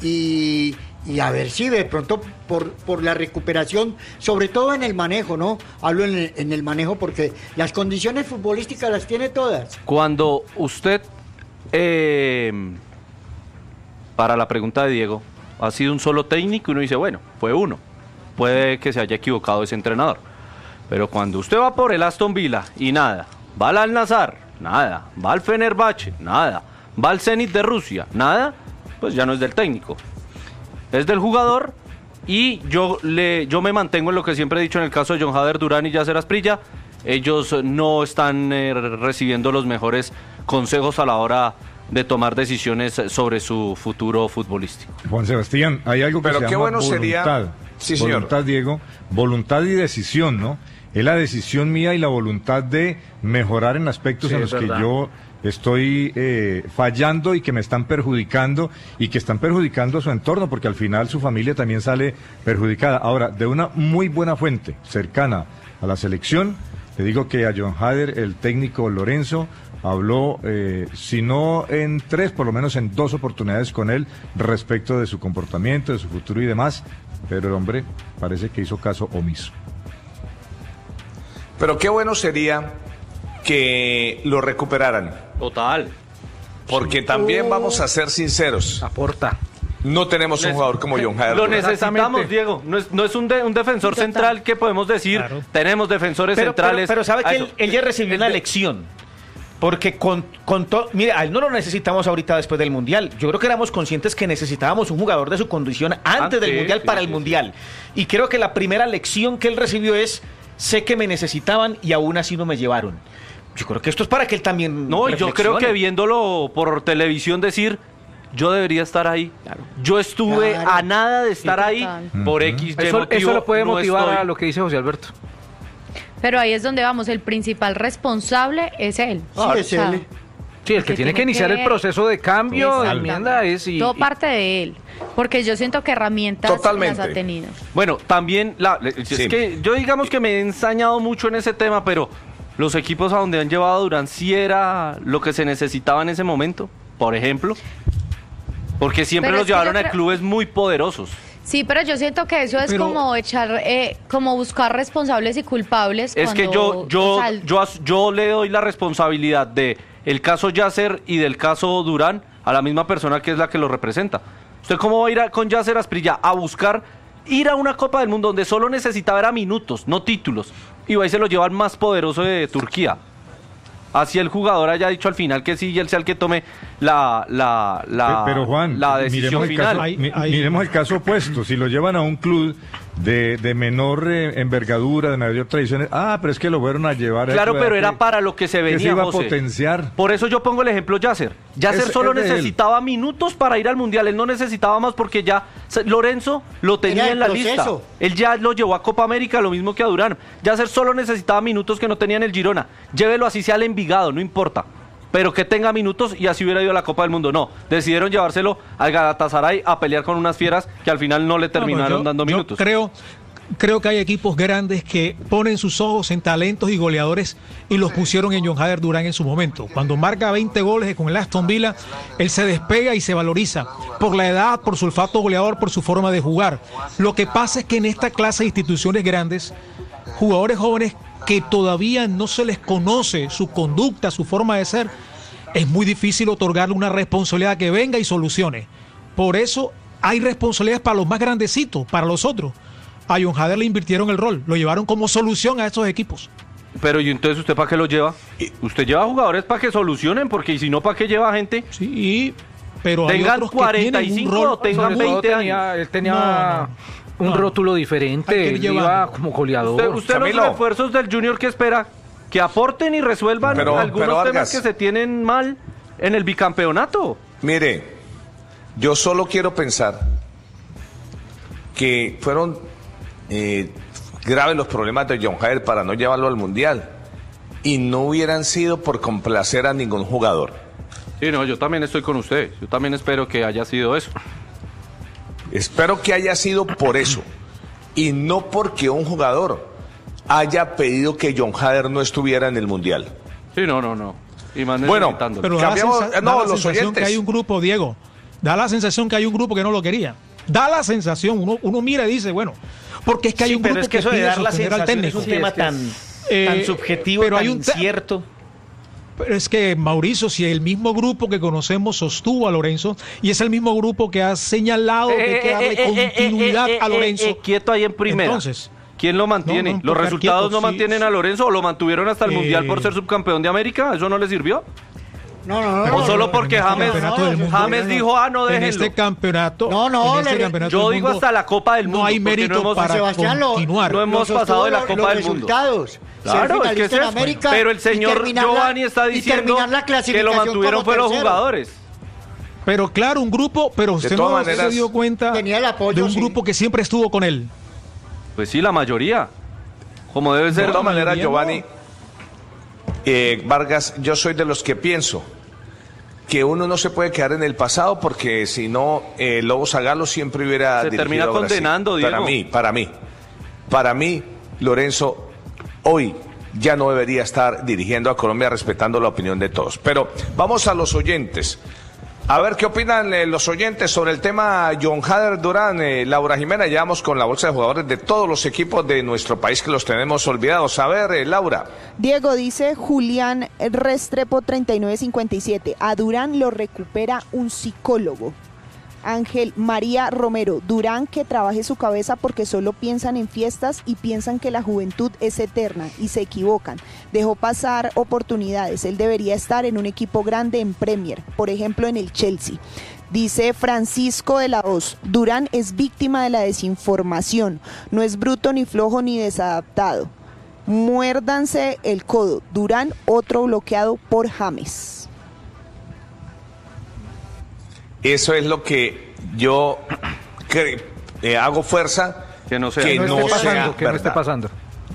y, y a ver si de pronto por, por la recuperación, sobre todo en el manejo, ¿no? Hablo en el, en el manejo porque las condiciones futbolísticas las tiene todas. Cuando usted, eh, para la pregunta de Diego, ha sido un solo técnico, uno dice, bueno, fue uno. Puede que se haya equivocado ese entrenador. Pero cuando usted va por el Aston Villa y nada, va al Al-Nassr, nada, va al Fenerbahce, nada, va al Zenit de Rusia, nada, pues ya no es del técnico. Es del jugador. Y yo le yo me mantengo en lo que siempre he dicho en el caso de John Hader Durán y Yasser Asprilla. Ellos no están eh, recibiendo los mejores consejos a la hora de tomar decisiones sobre su futuro futbolístico. Juan Sebastián, hay algo que Pero se qué llama bueno voluntad. sería- Sí, señor. Voluntad, Diego. Voluntad y decisión, ¿no? Es la decisión mía y la voluntad de mejorar en aspectos Sí, en es los que verdad. yo estoy eh, fallando y que me están perjudicando y que están perjudicando a su entorno, porque al final su familia también sale perjudicada. Ahora, de una muy buena fuente cercana a la selección, le digo que a John Hader, el técnico Lorenzo, habló, eh, si no en tres, por lo menos en dos oportunidades con él respecto de su comportamiento, de su futuro y demás, pero el hombre parece que hizo caso omiso. Pero qué bueno sería que lo recuperaran. Total. Porque también vamos a ser sinceros. Aporta. No tenemos un jugador como John Hader Lo Durán. necesitamos, Exactamente. Diego. No es, no es un, de- un defensor Total. central que podemos decir, Claro. tenemos defensores Pero, pero, centrales. pero sabe Ah, que eso. él, él ya recibió El una de- lección. Porque con, con todo, mire, a él no lo necesitamos ahorita después del Mundial. Yo creo que éramos conscientes que necesitábamos un jugador de su condición antes Antes, del Mundial sí, para sí, el sí. Mundial. Y creo que la primera lección que él recibió es, sé que me necesitaban y aún así no me llevaron. Yo creo que esto es para que él también No, y yo creo que reflexione. viéndolo por televisión decir, yo debería estar ahí. Yo estuve Claro. a nada de estar Sí, ahí total. por Ujú. X, Y Eso, motivo, eso lo puede no motivar estoy. a lo que dice José Alberto. Pero ahí es donde vamos, el principal responsable es él. Sí, O es sea, él. Sí, el que, que tiene que tiene iniciar que- el proceso de cambio, de Exactamente. enmienda es... Y, Todo y- parte de él, porque yo siento que herramientas Totalmente. las ha tenido. Bueno, también, la, es Sí. que yo digamos que me he ensañado mucho en ese tema, pero los equipos a donde han llevado a Durán sí era lo que se necesitaba en ese momento, por ejemplo. Porque siempre Pero los es que yo llevaron a creo- clubes muy poderosos. Sí, pero yo siento que eso es Pero- como echar, eh, como buscar responsables y culpables. Es que cuando, yo, yo, o sea, yo, as- yo le doy la responsabilidad de el caso Yasser y del caso Durán a la misma persona que es la que lo representa. ¿Usted cómo va a ir a, con Yasser Asprilla a buscar ir a una Copa del Mundo donde solo necesitaba era minutos, no títulos? Y va y se lo lleva al más poderoso de Turquía. Así el jugador haya dicho al final que sí y él sea el que tome la, la, la, Pero Juan, la decisión miremos el, final. caso, mi- miremos el caso opuesto. Si lo llevan a un club de, de menor eh, envergadura, de mayor tradición, ah, pero es que lo fueron a llevar. a Claro, eso, pero que- era para lo que se venía, que se iba José. a potenciar. Por eso yo pongo el ejemplo Yasser. Yasser Es- solo es de él. necesitaba minutos para ir al Mundial. Él no necesitaba más porque ya se- Lorenzo lo tenía Era en la el lista. proceso. Él ya lo llevó a Copa América, lo mismo que a Durán. Yasser solo necesitaba minutos que no tenía en el Girona. Llévelo así sea al Envigado, no importa. Pero que tenga minutos y así hubiera ido a la Copa del Mundo. No, decidieron llevárselo al Galatasaray a pelear con unas fieras que al final no le terminaron No, no, yo- dando yo minutos. Creo, creo que hay equipos grandes que ponen sus ojos en talentos y goleadores y los pusieron en John Hader Durán en su momento. Cuando marca veinte goles con el Aston Villa, él se despega y se valoriza por la edad, por su olfato goleador, por su forma de jugar. Lo que pasa es que en esta clase de instituciones grandes, jugadores jóvenes que todavía no se les conoce su conducta, su forma de ser, es muy difícil otorgarle una responsabilidad que venga y solucione. Por eso hay responsabilidades para los más grandecitos, para los otros. A John Hader le invirtieron el rol, lo llevaron como solución a estos equipos. Pero ¿y entonces usted para qué lo lleva? Usted lleva jugadores para que solucionen, porque si no, ¿para qué lleva gente? Sí, pero hay tengan otros que cuarenta y tienen un cinco rol- o tengan Sobre todo veinte tenía- años. Él tenía No, no, un no. rótulo Hay diferente, que él llevarlo. iba como goleador. Usted, usted los Camilo. refuerzos del Junior, ¿qué espera? Que aporten y resuelvan Pero- algunos pero, temas Vargas. que se tienen mal en el bicampeonato. Mire, yo solo quiero pensar que fueron eh, graves los problemas de John Hader para no llevarlo al Mundial y no hubieran sido por complacer a ningún jugador. Sí, no, yo también estoy con usted. Yo también espero que haya sido eso. Espero que haya sido por eso y no porque un jugador haya pedido que John Hader no estuviera en el Mundial. Sí, no, no, no. Y más Bueno, necesitándolo. Pero da la, Cambiamos- sensa- no, da la los sensación oyentes. que hay un grupo, Diego, da la sensación que hay un grupo que no lo quería. Da la sensación, uno, uno mira y dice, bueno, porque es que hay Sí, un pero grupo es que eso de pide dar la sostener al sensación es técnico. un tema es que tan, Eh, tan subjetivo, pero tan hay un te- incierto. Pero es que, Mauricio, si el mismo grupo que conocemos sostuvo a Lorenzo y es el mismo grupo que ha señalado que hay que darle continuidad a Lorenzo. Eh, eh, quieto ahí en primera. Entonces, ¿quién lo mantiene? no, no, ¿Los porque resultados quieto, no sí, mantienen sí. a Lorenzo o lo mantuvieron hasta el Eh, Mundial por ser subcampeón de América? ¿Eso no le sirvió? No, no, no. ¿O no, solo no, porque en este James, campeonato del mundo, James no, no. dijo, ah, no, en déjenlo? este campeonato, No, no, en este le- campeonato Yo del digo mundo, hasta la Copa del Mundo. no hay porque mérito no hemos- para Sebastián, lo- continuar. No hemos lo pasado de la sostuvo Copa los del Mundo. resultados. Ser Claro, es que finalista es en eso. América Pero el y señor terminar la- Giovanni está y diciendo terminar la que lo clasificación mantuvieron como fue los tercero. jugadores. Pero claro, un grupo, pero usted todas no maneras, se dio cuenta tenía el apoyo, de un sí. grupo que siempre estuvo con él. Pues sí, la mayoría. Como debe ser. De todas la maneras, mayoría Giovanni, eh, Vargas, yo soy de los que pienso que uno no se puede quedar en el pasado porque si no, eh, Lobo Zagalo siempre hubiera Se dirigido termina a Brasil. condenando, Para Diego. mí, para mí, para mí, Lorenzo, hoy ya no debería estar dirigiendo a Colombia respetando la opinión de todos. Pero vamos a los oyentes. A ver qué opinan eh, los oyentes sobre el tema John Hader Durán. Eh, Laura Jimena, ya vamos con la bolsa de jugadores de todos los equipos de nuestro país que los tenemos olvidados. A ver, eh, Laura. Diego dice Julián Restrepo treinta y nueve cincuenta y siete. A Durán lo recupera un psicólogo. Ángel María Romero, Durán que trabaje su cabeza porque solo piensan en fiestas y piensan que la juventud es eterna y se equivocan. Dejó pasar oportunidades, él debería estar en un equipo grande en Premier, por ejemplo en el Chelsea. Dice Francisco de la Hoz, Durán es víctima de la desinformación, no es bruto ni flojo ni desadaptado. Muérdanse el codo, Durán otro bloqueado por James. Eso es lo que yo cre- eh, hago fuerza Que no sea. que no, no esté sea pasando, que no esté verdad. pasando.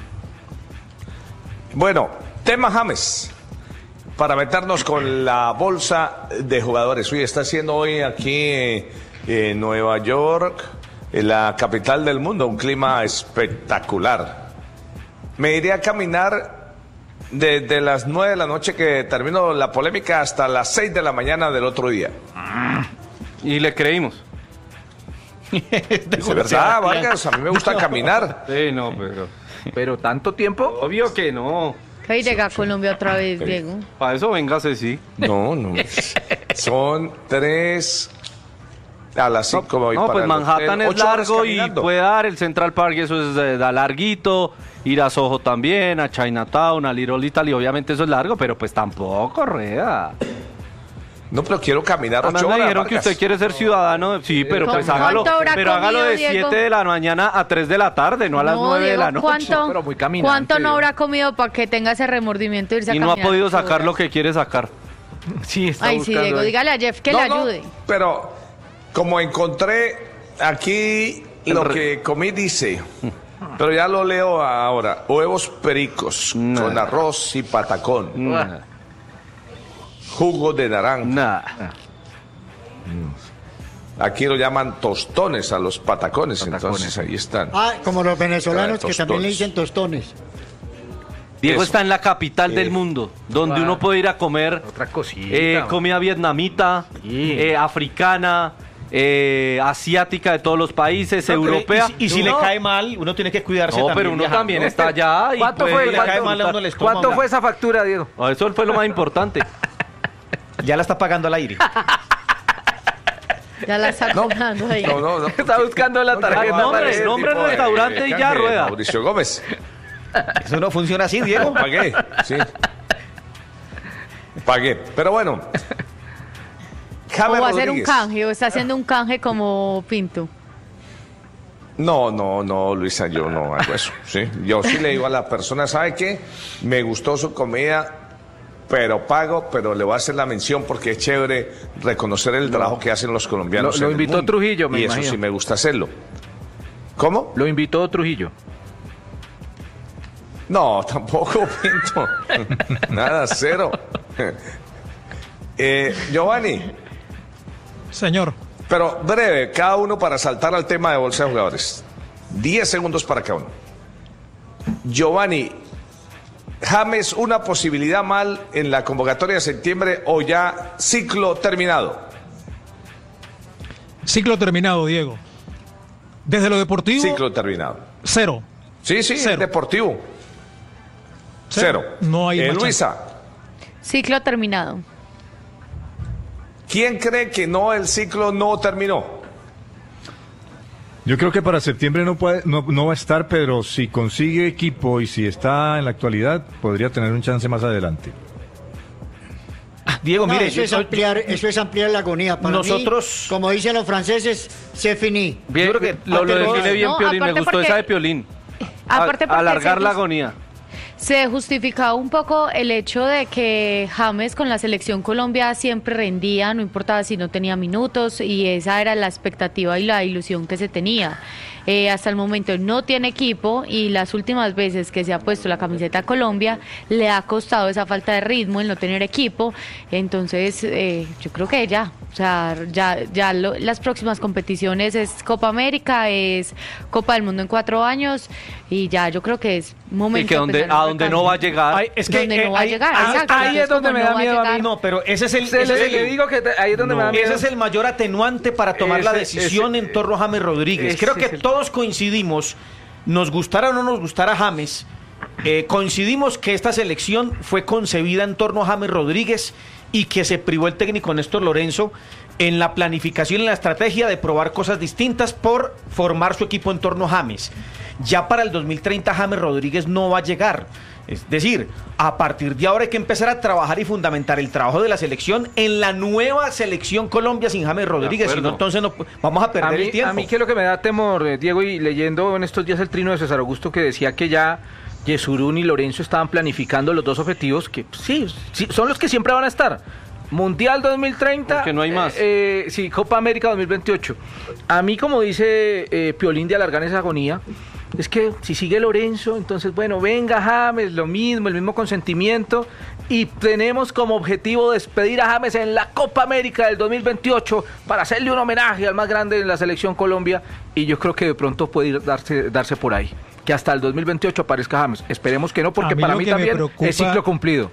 Bueno, tema James. Para meternos con la bolsa de jugadores. Uy, está haciendo hoy aquí eh, en Nueva York, en la capital del mundo, un clima espectacular. Me iré a caminar desde las nueve de la noche que terminó la polémica hasta las seis de la mañana del otro día. Y le creímos. Es verdad, Vargas, a mí me gusta caminar. Sí, no, pero... Pero tanto tiempo. Obvio que no. Que llega a Colombia otra vez, Diego. Para eso véngase, sí. No, no. Son tres, A las cinco voy No, para pues el Manhattan hotel. es Ocho horas largo y caminando. puede dar el Central Park, y eso es eh, da larguito. Ir a Soho también, a Chinatown, a Little Italy, obviamente eso es largo, pero pues tampoco, Rueda. No, pero quiero caminar Además ocho me horas. dijeron que Vargas. usted quiere ser ciudadano, sí, pero ¿Con pues hágalo, cuánto habrá pero hágalo comido, de Diego? siete de la mañana a tres de la tarde, no a las No, nueve de Diego, la noche. ¿cuánto, pero muy caminante, ¿cuánto no Diego. habrá comido para que tenga ese remordimiento de irse Y a no ha caminar podido ocho sacar horas? lo que quiere sacar. Sí, está Ay, sí, buscando Diego, ahí. dígale a Jeff que No, le no, ayude. pero como encontré aquí El lo re- que comí dice, pero ya lo leo ahora, huevos pericos Nah. con arroz y patacón, Nah, jugo de naranja. nah. Aquí lo llaman tostones a los patacones, Patacones, entonces ahí están. Ah, como los venezolanos Ah, que también le tostones. dicen tostones. Diego Eso. está en la capital Eh, del mundo, donde wow. uno puede ir a comer Otra cosita. eh, comida vietnamita, Sí. eh, africana, eh, asiática de todos los países, No, europea. Y, si- y si No, le cae mal, uno tiene que cuidarse No, también. pero uno viajando. también está allá. y ¿Cuánto puede fue? ir a Le cae ¿Cuánto, mal a uno el estómago. ¿Cuánto fue esa factura, Diego? Ah, eso fue lo más importante. Ya la está pagando al aire. Ya la está cobrando ahí. No, no, no. Está buscando la No, tarjeta. no, nombre, para ese nombre tipo del de restaurante y ya, canje, Rueda. Mauricio Gómez. Eso no funciona así, Diego. Pagué, sí. Pagué. Pero bueno. O James va a hacer un Rodríguez. canje, o está haciendo un canje como Pinto. No, no, no, Luisa, yo no hago eso. ¿sí? Yo sí le digo a la persona, ¿sabe qué? Me gustó su comida, pero pago, pero le voy a hacer la mención porque es chévere reconocer el trabajo que hacen los colombianos. Lo- lo en el invitó mundo. Trujillo, me Y eso imagino. sí me gusta hacerlo. ¿Cómo? Lo invitó Trujillo. No, tampoco, Pinto. Nada, cero. Eh, Giovanni, Señor, pero breve, cada uno para saltar al tema de bolsa de jugadores. Diez segundos para cada uno. Giovanni, James, una posibilidad mal en la convocatoria de septiembre o ya ciclo terminado. ciclo terminado, Diego. Desde lo deportivo, Ciclo terminado. cero. Sí, sí, Cero. deportivo. Cero. No hay Eh, más Luisa, Ciclo terminado. ¿quién cree que no el ciclo no terminó? Yo creo que para septiembre no, puede, no, no va a estar, pero si consigue equipo y si está en la actualidad, podría tener un chance más adelante. Diego, No, mire, eso, es yo- ampliar, eso es ampliar la agonía. Para Nosotros- mí, como dicen los franceses, c'est fini. Bien, Yo creo que- lo, lo aparte- define bien no, Piolín, me aparte gustó porque- esa de Piolín. Aparte A- porque alargar se la jus- agonía. Se justificaba un poco el hecho de que James con la selección Colombia siempre rendía, no importaba si no tenía minutos, y esa era la expectativa y la ilusión que se tenía. Eh, hasta el momento no tiene equipo y las últimas veces que se ha puesto la camiseta Colombia le ha costado esa falta de ritmo, el no tener equipo. Entonces eh, yo creo que ya, o sea, ya, ya lo- las próximas competiciones es Copa América, es Copa del Mundo en cuatro años y ya yo creo que es momento Y que de donde, empezar a un donde recambio. no va a llegar. Ay, es que Donde no eh, va a ahí- llegar, ahí- exacto, ahí entonces, es donde como me no da va a miedo a mí. llegar. No, pero ese es el, Se ese le, es le el- digo que te- ahí es donde me da miedo. ese es el mayor atenuante para tomar la Ese- decisión ese- en torno a James Rodríguez. ese Creo que es el- todos coincidimos, nos gustara o no nos gustara James, eh, coincidimos que esta selección fue concebida en torno a James Rodríguez y que se privó el técnico Néstor Lorenzo en la planificación y en la estrategia de probar cosas distintas por formar su equipo en torno a James. Ya para el dos mil treinta James Rodríguez no va a llegar. Es decir, a partir de ahora hay que empezar a trabajar y fundamentar el trabajo de la selección en la nueva selección Colombia sin James Rodríguez, si no, entonces no, vamos a perder a mí, el tiempo. A mí que lo que me da temor, eh, Diego, y leyendo en estos días el trino de César Augusto que decía que ya Yesurún y Lorenzo estaban planificando los dos objetivos que sí, sí son los que siempre van a estar. Mundial dos mil treinta. Porque no hay más. Eh, eh, sí, Copa América dos mil veintiocho. A mí, como dice eh, Piolín de alargar esa agonía, es que si sigue Lorenzo, entonces bueno, venga James, lo mismo, el mismo consentimiento, y tenemos como objetivo despedir a James en la Copa América del dos mil veintiocho para hacerle un homenaje al más grande de la selección Colombia, y yo creo que de pronto puede ir darse, darse por ahí, que hasta el dos mil veintiocho aparezca James. Esperemos que no, porque A mí para lo mí que me también preocupa- es ciclo cumplido.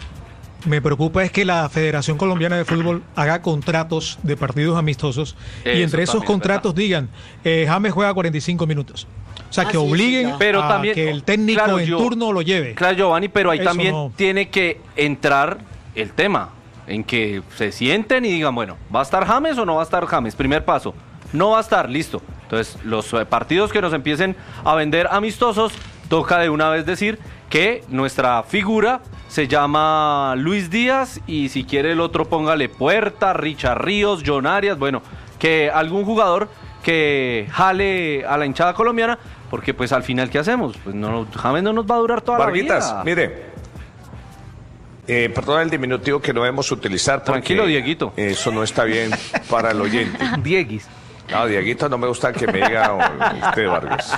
Me preocupa es que la Federación Colombiana de Fútbol haga contratos de partidos amistosos y Eso entre esos también es contratos digan, eh, James juega cuarenta y cinco minutos. O sea, Ah, que sí, sí, obliguen ya. Pero a también- que el técnico claro, en yo- turno lo lleve. Claro, Giovanni, pero ahí Eso también no. tiene que entrar el tema. en que se sienten y digan, bueno, ¿va a estar James o no va a estar James? Primer paso, no va a estar, listo. Entonces, los eh, partidos que nos empiecen a vender amistosos, toca de una vez decir que nuestra figura se llama Luis Díaz y si quiere el otro póngale Puerta, Richard Ríos, John Arias, bueno, que algún jugador que jale a la hinchada colombiana, porque pues al final, ¿qué hacemos? Pues no, James no nos va a durar toda Varguitas, la vida. mire, eh, perdón el diminutivo que no debemos utilizar. Porque tranquilo, Dieguito. Eso no está bien para el oyente. Dieguis. No, Dieguito no me gusta que me diga usted, Vargas.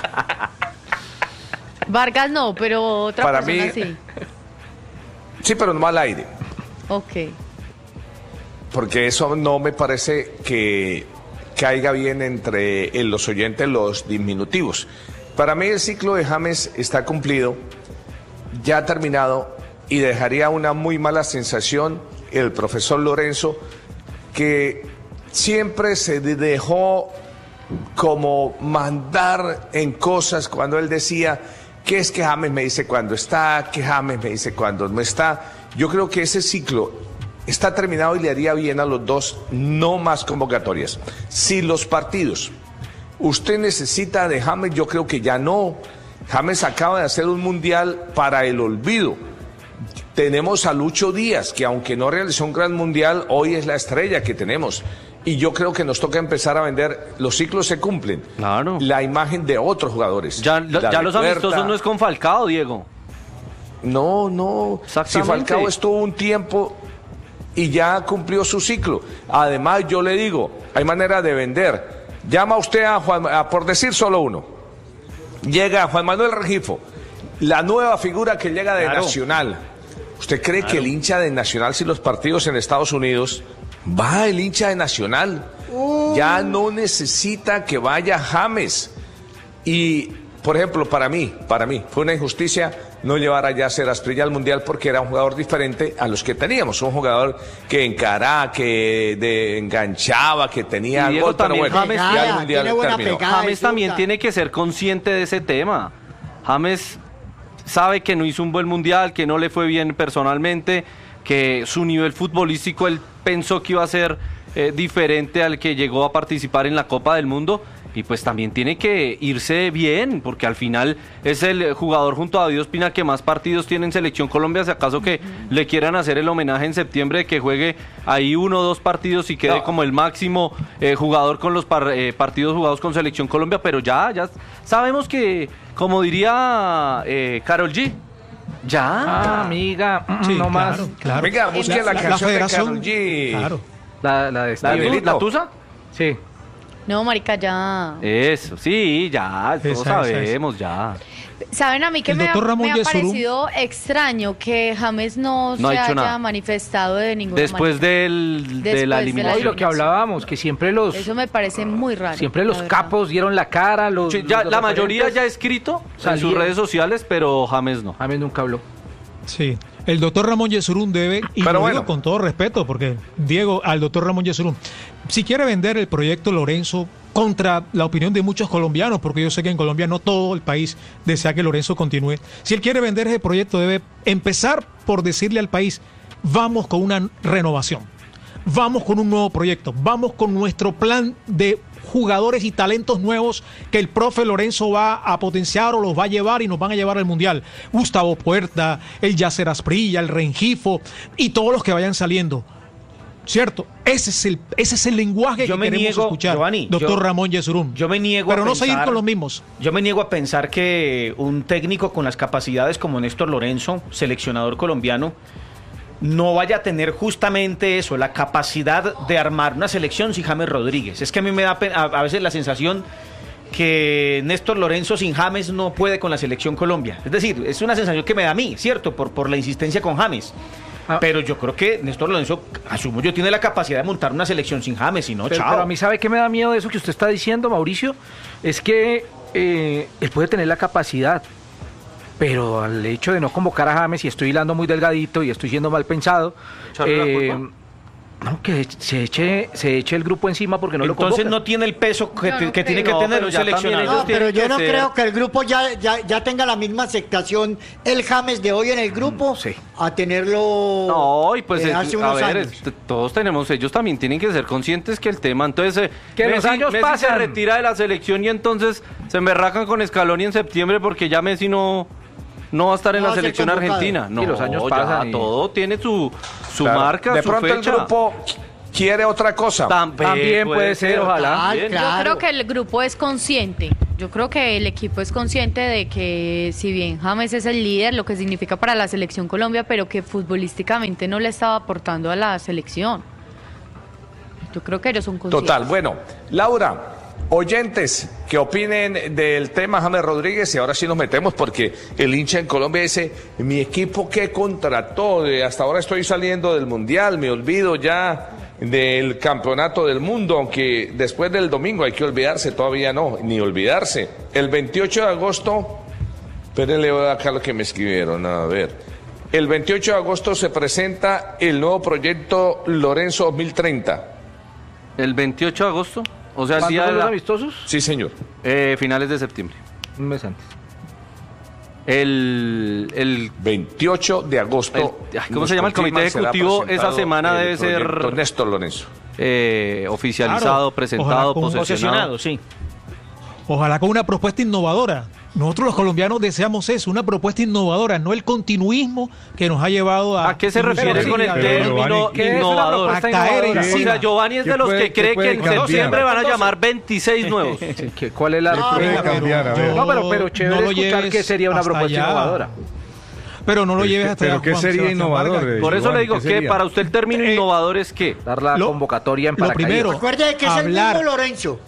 Vargas no, pero otra para persona mí, sí. Sí, pero no al aire. Ok. Porque eso no me parece que caiga bien entre los oyentes los diminutivos. Para mí el ciclo de James está cumplido, ya terminado, y dejaría una muy mala sensación el profesor Lorenzo, que siempre se dejó como mandar en cosas cuando él decía que es que James me dice cuando está, que James me dice cuando no está. Yo creo que ese ciclo está terminado y le haría bien a los dos no más convocatorias. Si los partidos usted necesita de James, yo creo que ya no. James acaba de hacer un mundial para el olvido. Tenemos a Lucho Díaz, que aunque no realizó un gran mundial, hoy es la estrella que tenemos. Y yo creo que nos toca empezar a vender, los ciclos se cumplen. Claro. La imagen de otros jugadores. Ya, ya los Puerta. amistosos no es con Falcao, Diego. No, no. Si Falcao estuvo un tiempo y ya cumplió su ciclo. Además, yo le digo, hay manera de vender. Llama usted a Juan, a, por decir solo uno. Llega Juan Manuel Rengifo, la nueva figura que llega de Claro. Nacional. ¿Usted cree Claro. que el hincha de Nacional, si los partidos en Estados Unidos, va el hincha de Nacional? Uh. Ya no necesita que vaya James. Y, por ejemplo, para mí, para mí, fue una injusticia no llevar a Yasser Asprilla al Mundial porque era un jugador diferente a los que teníamos. Un jugador que encaraba, que de, enganchaba, que tenía Y Diego, gol, pero también bueno, James- ya el Mundial tiene buena terminó. pegada. James también tiene que ser consciente de ese tema. James sabe que no hizo un buen mundial, que no le fue bien personalmente, que su nivel futbolístico él pensó que iba a ser eh, diferente al que llegó a participar en la Copa del Mundo, y pues también tiene que irse bien, porque al final es el jugador junto a David Ospina que más partidos tiene en Selección Colombia. Si acaso que le quieran hacer el homenaje en septiembre de que juegue ahí uno o dos partidos y quede No. como el máximo eh, jugador con los par- eh, partidos jugados con Selección Colombia, pero ya, ya sabemos que, como diría eh, Karol G, ya. Ah, amiga, Sí, no claro, más. claro. Venga, busque la, canción de Karol G. Claro. La, la de ¿La, Stevie. tu- Miguelito. la Tusa? Sí. No, marica, ya. Eso, sí, ya, todos Esa, esa, sabemos, ya. ¿Saben a mí que El me ha, doctor Ramón me ha Yesurum. parecido extraño que James no, No ha se dicho haya nada. manifestado de ninguna Después manera? del, Después de de la la eliminación. Y lo que hablábamos, que siempre los Eso me parece muy raro. siempre los la verdad. capos dieron la cara, los, Sí, ya, los la mayoría referentes. ya ha escrito en sus Salieron. redes sociales, pero James no. James nunca habló. Sí, el doctor Ramón Yesurum debe, y Pero lo bueno. digo con todo respeto, porque Diego, al doctor Ramón Yesurum, si quiere vender el proyecto Lorenzo contra la opinión de muchos colombianos, porque yo sé que en Colombia no todo el país desea que Lorenzo continúe, si él quiere vender ese proyecto debe empezar por decirle al país, vamos con una renovación, vamos con un nuevo proyecto, vamos con nuestro plan de jugadores y talentos nuevos que el profe Lorenzo va a potenciar o los va a llevar y nos van a llevar al Mundial. Gustavo Puerta, el Yasser Asprilla, el Rengifo y todos los que vayan saliendo. ¿Cierto? Ese es el, ese es el lenguaje Yo que me queremos niego, escuchar, Giovanni, doctor yo- Ramón Yesurum. Yo me niego Pero a no pensar, seguir con los mismos. Yo me niego a pensar que un técnico con las capacidades como Néstor Lorenzo, seleccionador colombiano, no vaya a tener justamente eso, la capacidad de armar una selección sin James Rodríguez. Es que a mí me da pe- a, a veces la sensación que Néstor Lorenzo sin James no puede con la selección Colombia. Es decir, es una sensación que me da a mí, ¿cierto? Por, por la insistencia con James. Ah. Pero yo creo que Néstor Lorenzo, asumo yo, tiene la capacidad de montar una selección sin James, y no, Pero, chao. pero a mí, ¿sabe qué me da miedo de eso que usted está diciendo, Mauricio? Es que eh, él puede tener la capacidad, pero al hecho de no convocar a James, y estoy hilando muy delgadito y estoy siendo mal pensado, ¿Echarle la eh, culpa? No, que se eche, se eche el grupo encima porque no Entonces lo convocan. no tiene el peso que, No, que no tiene que no, tener pero un ya también seleccionado. ellos No, pero tienen yo que no ser- creo que el grupo ya, ya, ya tenga la misma aceptación, el James de hoy en el grupo, sí. a tenerlo No, y pues de eh, hace a unos ver, años. t- todos tenemos, ellos también tienen que ser conscientes que el tema, entonces eh, Que los Messi, años Messi pasan. se retira de la selección y entonces se emberracan con Scaloni en septiembre porque ya Messi no no va a estar en No la va a ser selección convocado. argentina. No, Y los años ya, pasan y- todo tiene su su Claro. marca, De su pronto fecha. el grupo quiere otra cosa. También puede ser, ojalá. Ah, Bien. claro. Yo creo que el grupo es consciente. Yo creo que el equipo es consciente de que si bien James es el líder, lo que significa para la selección Colombia, pero que futbolísticamente no le estaba aportando a la selección. Yo creo que ellos son conscientes. Total, bueno, Laura, oyentes que opinen del tema James Rodríguez, y ahora sí nos metemos porque el hincha en Colombia dice, mi equipo que contrató, de hasta ahora estoy saliendo del Mundial, me olvido ya del Campeonato del Mundo, aunque después del domingo hay que olvidarse, todavía no, ni olvidarse. El veintiocho de agosto, espérenle acá lo que me escribieron, a ver. El veintiocho de agosto se presenta el nuevo proyecto Lorenzo dos mil treinta. El veintiocho de agosto, o sea, el ¿Cuándo día de son los la- amistosos? Sí, señor. eh, finales de septiembre. Un mes antes. El el veintiocho de agosto. El- ay, ¿cómo se llama el comité Nos confirman, ejecutivo? será Esa semana presentado debe el ser- proyecto Néstor Lorenzo. eh, oficializado, Claro, presentado, ojalá con- posesionado. Posesionado, sí. Ojalá con una propuesta innovadora.Nosotros los colombianos deseamos eso, una propuesta innovadora, no el continuismo que nos ha llevado a... ¿A qué se refiere Sí, con el a- Pero, término Giovanni, ¿qué es una innovador? propuesta A caer innovadora? O encima. sea, Giovanni es ¿Qué de los puede- que qué cree puede que en cambiar? septiembre van a llamar veintiséis nuevos. Sí, que- ¿Cuál es la No, puede Venga, pero cambiar, a ver. yo- No, pero, pero chévere no lo escuchar lleves que sería una hasta propuesta allá. innovadora. Pero no lo Pero lleves qué- hasta pero allá, ¿qué Juan sería Sebastián innovador, Vargas. eh? Por eso Giovanni, le digo ¿qué que sería? para usted el término Eh, innovador es que Dar la Lo- convocatoria en lo paracaídas. primero, Recuerde que es el hablar. mismo Lorenzo.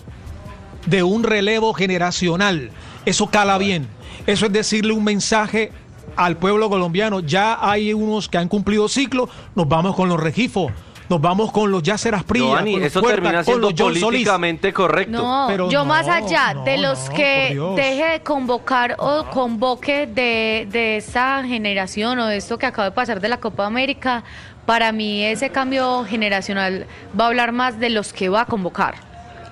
De un relevo generacional. Eso cala bien. Eso es decirle un mensaje al pueblo colombiano. Ya hay unos que han cumplido ciclo, nos vamos con los Regifos, nos vamos con los Yacer Asprilla, Giovanni, con los eso Puerta, termina con siendo los John Solís. políticamente correcto. No, Pero yo no, más allá no, de los no, que por Dios. deje de convocar o convoque de, de esta generación o de esto que acaba de pasar de la Copa América, para mí ese cambio generacional va a hablar más de los que va a convocar.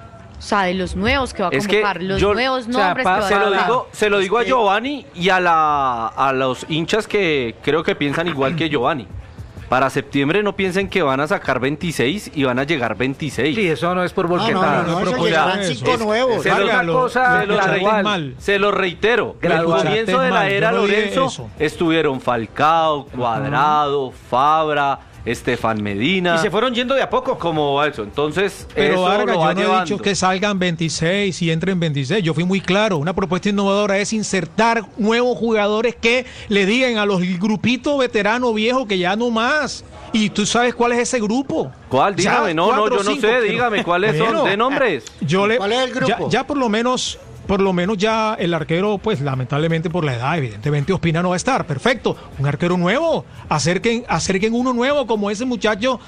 O sea, de los nuevos que va a Es que convocar, los yo- nuevos o sea, nombres pa- que va Se a lo convocar. digo, se lo digo a Es que- Giovanni y a la a los hinchas que creo que piensan igual que Giovanni. Para septiembre no piensen que van a sacar veintiséis y van a llegar veintiséis. Sí, eso no es por No, no, volquetada. no, no, eso propuesta. llegarán Eso. cinco Es- nuevos. se lo- Una Hágalo, cosa se lo escuchaste gradual. mal. Se lo reitero, Gradual. el comienzo de la Mal, era yo no dije Lorenzo eso. estuvieron Falcao, Cuadrado, Fabra, Estefan Medina. Y se fueron yendo de a poco. como va eso. Entonces, Pero eso Vargas, lo va yo no he llevando. dicho que salgan veintiséis y entren veintiséis. Yo fui muy claro. Una propuesta innovadora es insertar nuevos jugadores que le digan a los grupitos veteranos viejos que ya no más. Y tú sabes cuál es ese grupo. ¿Cuál? Ya Dígame, no, no, cuatro yo o no cinco sé, que no- dígame cuáles son, Bueno, de nombres. Yo le, ¿Cuál es el grupo? Ya, ya por lo menos, por lo menos ya el arquero, pues lamentablemente por la edad, evidentemente Ospina no va a estar. Perfecto, un arquero nuevo. Acerquen, acerquen uno nuevo como ese muchacho.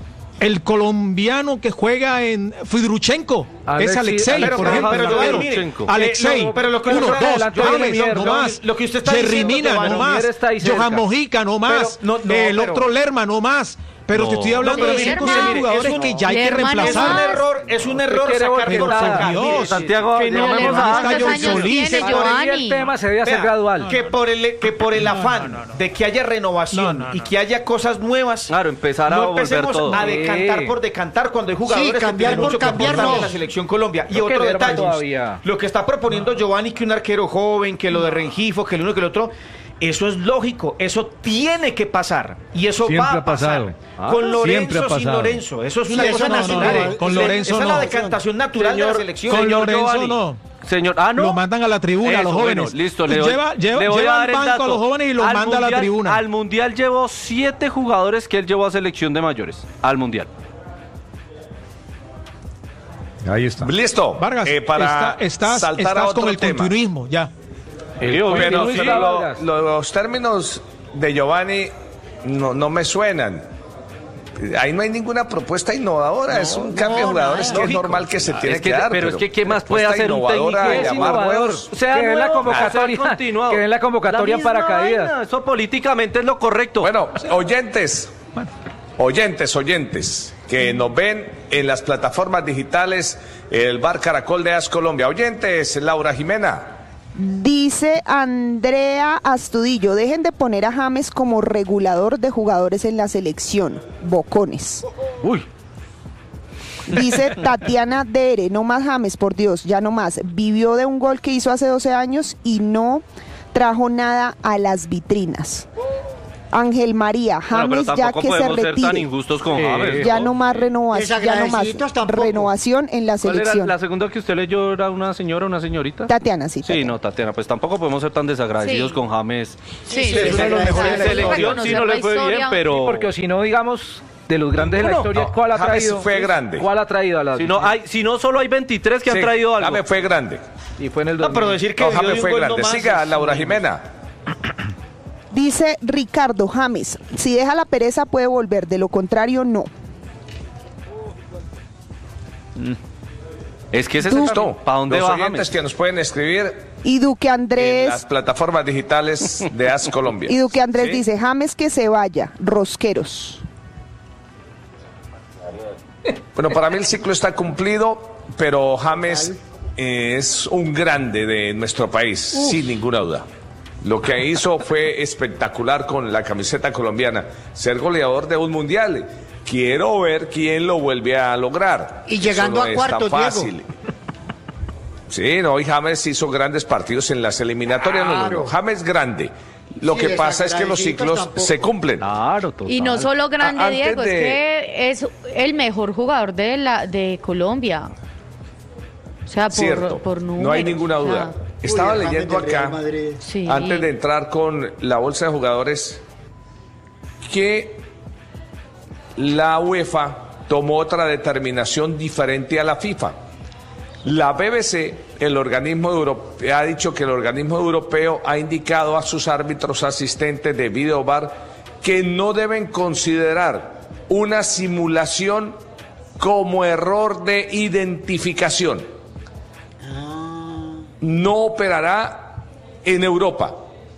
El colombiano que juega en Fidruchenko, Alexi- es Alexei, pero- por pero- ejemplo. pero, el Giovanni, arquero. mire, Alexei, eh, no, pero lo que uno, uno dos, adelantó de James, Mier, no Giovanni, más. lo que usted está Jerry diciendo, Mina, Giovanni, no más. Mier está ahí cerca. Johan Mojica, no más. Pero, no, no, el pero- otro Lerma, no más. Pero te No. estoy hablando No, de pero cinco o mire, seis mire, jugadores es un- que ya hay que Lerma no Es un reemplazar. más. error, es un error quiere sacar volver por nada. sacar. Dios, Mire, Santiago, que no, llamemos Lerma, a ¿cuántos ¿cuántos John años Solís? tiene, Por ahí el Giovanni? tema se debe hacer Vea, gradual. Que por el, que por el afán de que haya renovación No, no, y no. que haya cosas nuevas, Claro, empezar a no volver empecemos todo. a decantar Sí. por decantar cuando hay jugadores Sí, cambiar que tienen por mucho que cambiar, aportar no. en la selección Colombia. Y Creo que otro Lerma detalle, todavía. lo que está proponiendo Giovanni, que un arquero joven, que lo de Rengifo, que el uno que el otro, eso es lógico, eso tiene que pasar y eso Siempre va a ha pasado. pasar. Ah, Con siempre Lorenzo, ha sin pasado. Lorenzo, eso es Sí, una eso cosa no, no, natural. no, con Es- Lorenzo esa es la no. decantación natural de la Señor, selección. Con Señor Lorenzo Giovanni. no. Señor, ah, no. Lo mandan a la tribuna, a los Eso, bueno, jóvenes. listo, le doy, lleva lleva, le voy lleva a dar al el banco dato. a los jóvenes y los Al manda a la mundial- tribuna. Al mundial llevó siete jugadores que él llevó a selección de mayores. Al mundial. Ahí está. Listo. Vargas, Eh, para está- estás, saltar a estás otro con el tema. continuismo, ya. Pero Continuista, sí, lo- Vargas. lo- los términos de Giovanni no, no me suenan. Ahí no hay ninguna propuesta innovadora, es un cambio de no, jugadores nada. que es Lógico. normal que se tiene Es que- que dar. pero es que ¿qué más puede propuesta hacer un innovadora, técnico? Es llamar innovador. nuevos. O sea, Que den la nuevo, convocatoria, sea continuado. que den la convocatoria en misma paracaídas. vaina, Eso políticamente es lo correcto. Bueno, oyentes, oyentes, oyentes. que nos ven en las plataformas digitales, el Bar Caracol de AS Colombia. Oyentes, Laura Jimena. Dice Andrea Astudillo, dejen de poner a James como regulador de jugadores en la selección, bocones. Uy. Dice Tatiana Dere, no más James, por Dios, ya no más. Vivió de un gol que hizo hace doce años y no trajo nada a las vitrinas. Ángel María, James bueno, ya que se retire. Ser tan injustos con James, ya no más renovación, ya no más renovación en la selección. selección. Era la segunda que usted leyó era una señora, una señorita. Tatiana, sí. Tatiana. Sí, no, Tatiana, pues tampoco podemos ser tan desagradecidos sí. con James. Sí, sí, sí, sí, uno de los mejores en selección sí no le fue bien, pero sí, porque si no digamos de los grandes de la historia, ¿cuál ha James traído? fue grande. ¿Cuál ha traído a la? Si no hay, si no solo hay veintitrés que sí, han traído algo. James fue grande. Y fue en el dos mil. No, pero decir que no, James fue grande. No Siga Laura Jimena. Dice Ricardo James, si deja la pereza puede volver, de lo contrario no. Es que ese es el no. ¿Para dónde Los va oyentes James? que nos pueden escribir y Duque Andrés en las plataformas digitales de AS Colombia. Y Duque Andrés ¿sí? dice, James que se vaya, rosqueros. Bueno, para mí el ciclo está cumplido, pero James es un grande de nuestro país, Uf. sin ninguna duda. Lo que hizo fue espectacular con la camiseta colombiana, ser goleador de un mundial. Quiero ver quién lo vuelve a lograr. Y llegando Eso no a cuartos, fácil. Diego. Sí, no, y James hizo grandes partidos en las eliminatorias. Claro. No, no, no. James grande. Lo sí, que pasa es que los ciclos tampoco. se cumplen. Claro, total. Y no solo grande, a, Diego, de... es que es el mejor jugador de la de Colombia. O sea, por, Cierto, por números. no hay ninguna duda. O sea, Estaba Uy, leyendo acá, sí. antes de entrar con la bolsa de jugadores, que la UEFA tomó otra determinación diferente a la FIFA. La B B C, el organismo europeo, ha dicho que el organismo europeo ha indicado a sus árbitros asistentes de video V A R que no deben considerar una simulación como error de identificación. No operará en Europa.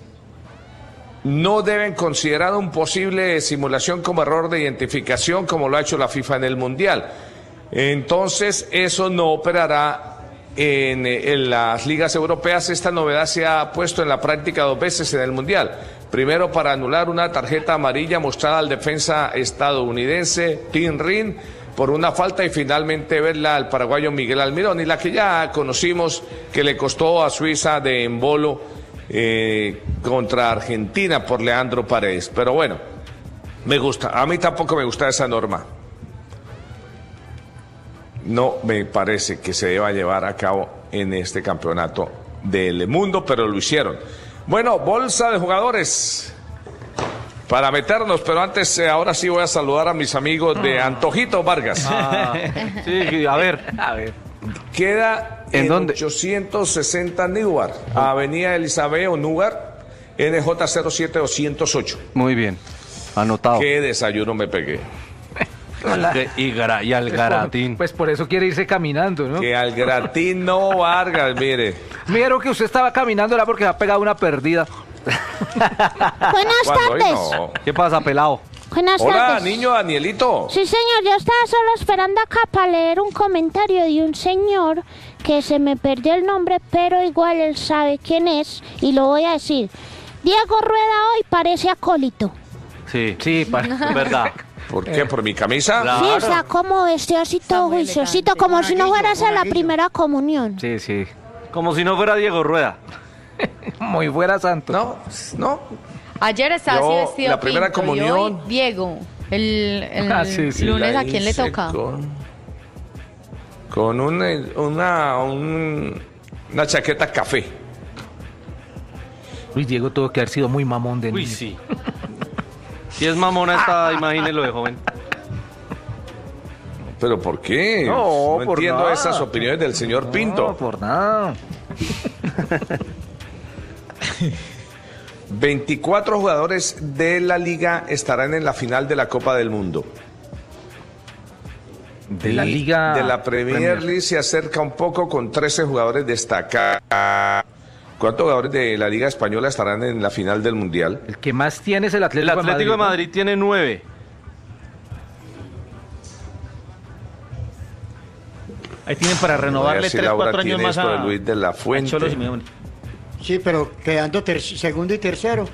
No deben considerar un posible simulación como error de identificación como lo ha hecho la FIFA en el Mundial. Entonces, eso no operará en, en las ligas europeas. Esta novedad se ha puesto en la práctica dos veces en el Mundial. Primero, para anular una tarjeta amarilla mostrada al defensa estadounidense Tim Rin por una falta, y finalmente verla al paraguayo Miguel Almirón, y la que ya conocimos que le costó a Suiza de embolo eh, contra Argentina por Leandro Paredes. Pero bueno, me gusta. A mí tampoco me gusta esa norma. No me parece que se deba llevar a cabo en este campeonato del mundo, pero lo hicieron. Bueno, bolsa de jugadores para meternos, pero antes, eh, ahora sí voy a saludar a mis amigos de Antojito Vargas. Ah, sí, a ver, a ver. Queda ¿En, en dónde? ochocientos sesenta Newark, oh. Avenida Elizabeth o Newark, N J cero siete doscientos ocho. Muy bien, anotado. Qué desayuno me pegué. Y, gra, y al Garatín. Pues por eso quiere irse caminando, ¿no? Que al Garatín no, Vargas, mire. Mira que usted estaba caminando, era porque se ha pegado una perdida. Buenas tardes. No. ¿Qué pasa, pelado? Buenas Hola, tardes. niño Danielito. Sí, señor, yo estaba solo esperando acá para leer un comentario de un señor que se me perdió el nombre, pero igual él sabe quién es y lo voy a decir. Diego Rueda hoy parece acólito. Sí, sí, es verdad. ¿Por qué? ¿Por mi camisa? Claro. Sí, está como vestido así todo juiciosito, como si no fuera a hacer la primera comunión. Sí, sí. Como si no fuera Diego Rueda. Muy fuera santo. No, no. Ayer estaba Yo, así vestido la primera pinto, comunión. Y hoy Diego. El, el Ah, sí, sí. lunes, La ¿a quién le hice toca? Con, con un, una, un, una chaqueta café. Uy, Diego tuvo que haber sido muy mamón de niño. Uy, sí. Si es mamona esta, imagínelo de joven. ¿Pero por qué? No, no por entiendo nada. esas opiniones del señor No, Pinto. por nada. veinticuatro jugadores de la liga estarán en la final de la Copa del Mundo. De la Y liga de la Premier, Premier. League se acerca un poco con trece jugadores destacados. ¿Cuántos jugadores de la Liga Española estarán en la final del Mundial? El que más tiene es el El Atlético, Atlético de ¿no? Madrid tiene nueve. Ahí tienen para renovarle tres, cuatro años más a Luis de la Fuente. Cholo Simeone. Sí, pero quedando ter- segundo y tercero.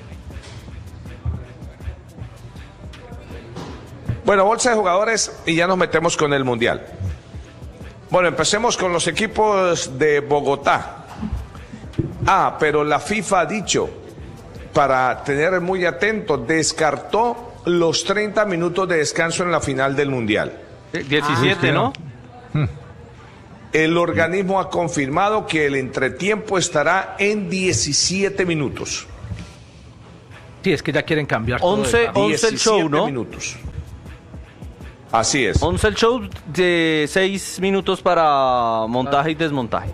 Bueno, bolsa de jugadores y ya nos metemos con el Mundial. Bueno, empecemos con los equipos de Bogotá. Ah, pero la FIFA ha dicho, para tener muy atentos, descartó los treinta minutos de descanso en la final del Mundial. diecisiete, ah, ¿no? El organismo ha confirmado que el entretiempo estará en diecisiete minutos. Sí, es que ya quieren cambiar once, todo. once el show, ¿no? minutos. Así es. once el show de seis minutos para montaje y desmontaje.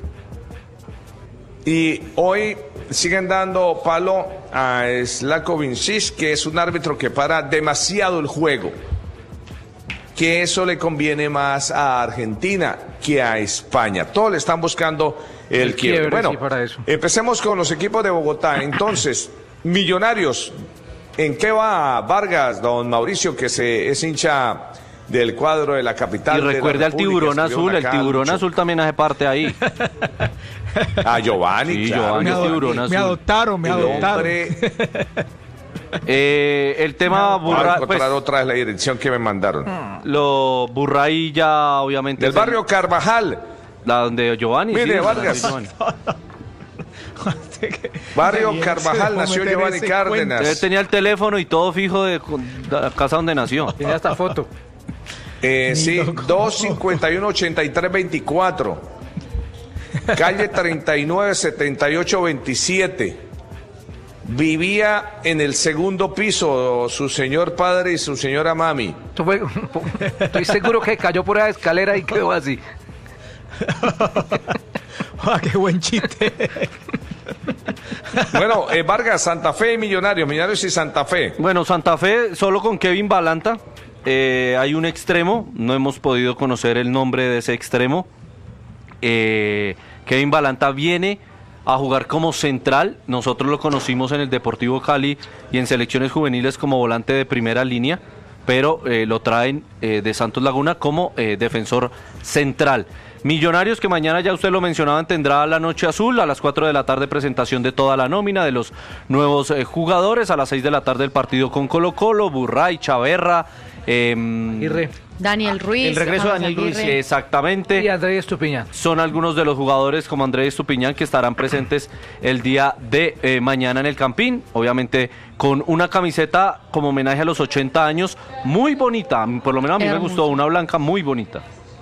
Y hoy siguen dando palo a Slavko Vincic, que es un árbitro que para demasiado el juego. Que eso le conviene más a Argentina que a España. Todos le están buscando el, el quiebre. quiebre. Bueno, sí, para eso. Empecemos con los equipos de Bogotá. Entonces, Millonarios, ¿en qué va Vargas, don Mauricio, que se es hincha del cuadro de la capital? Y recuerde al tiburón azul, el tiburón mucho. azul también hace parte ahí. A Giovanni, sí, claro. Giovanni, me, tiburón azul. me adoptaron, me adoptaron. eh, el tema Burray. Voy a encontrar pues, otra vez la dirección que me mandaron. Lo Burray ya, obviamente. Del barrio el, Carvajal. La donde Giovanni. Mire, sí, Vargas. Barrio Carvajal, nació Giovanni Cárdenas. Él tenía el teléfono y todo fijo de la casa donde nació. Tiene hasta foto. Eh, sí, dos cincuenta y uno, ochenta y tres veinticuatro. Calle treinta y nueve, setenta y ocho veintisiete. Vivía en el segundo piso su señor padre y su señora mami. Estoy seguro que cayó por esa escalera y quedó así. Ah, qué buen chiste. Bueno, eh, Vargas, Santa Fe y Millonarios, Millonarios y Santa Fe. Bueno, Santa Fe solo con Kevin Balanta. Eh, hay un extremo, no hemos podido conocer el nombre de ese extremo. Eh, Kevin Balanta viene a jugar como central. Nosotros lo conocimos en el Deportivo Cali y en selecciones juveniles como volante de primera línea, pero eh, lo traen eh, de Santos Laguna como eh, defensor central. Millonarios, que mañana, ya usted lo mencionaba, tendrá la noche azul, a las cuatro de la tarde presentación de toda la nómina de los nuevos eh, jugadores, a las seis de la tarde el partido con Colo Colo, Burray, Chaverra, eh, Daniel Ruiz. El regreso de Daniel Ruiz, exactamente. Y Andrés Estupiñán. Son algunos de los jugadores como Andrés Estupiñán que estarán presentes el día de eh, mañana en el Campín, obviamente con una camiseta como homenaje a los ochenta años, muy bonita, por lo menos a mí Hermoso. me gustó, una blanca muy bonita.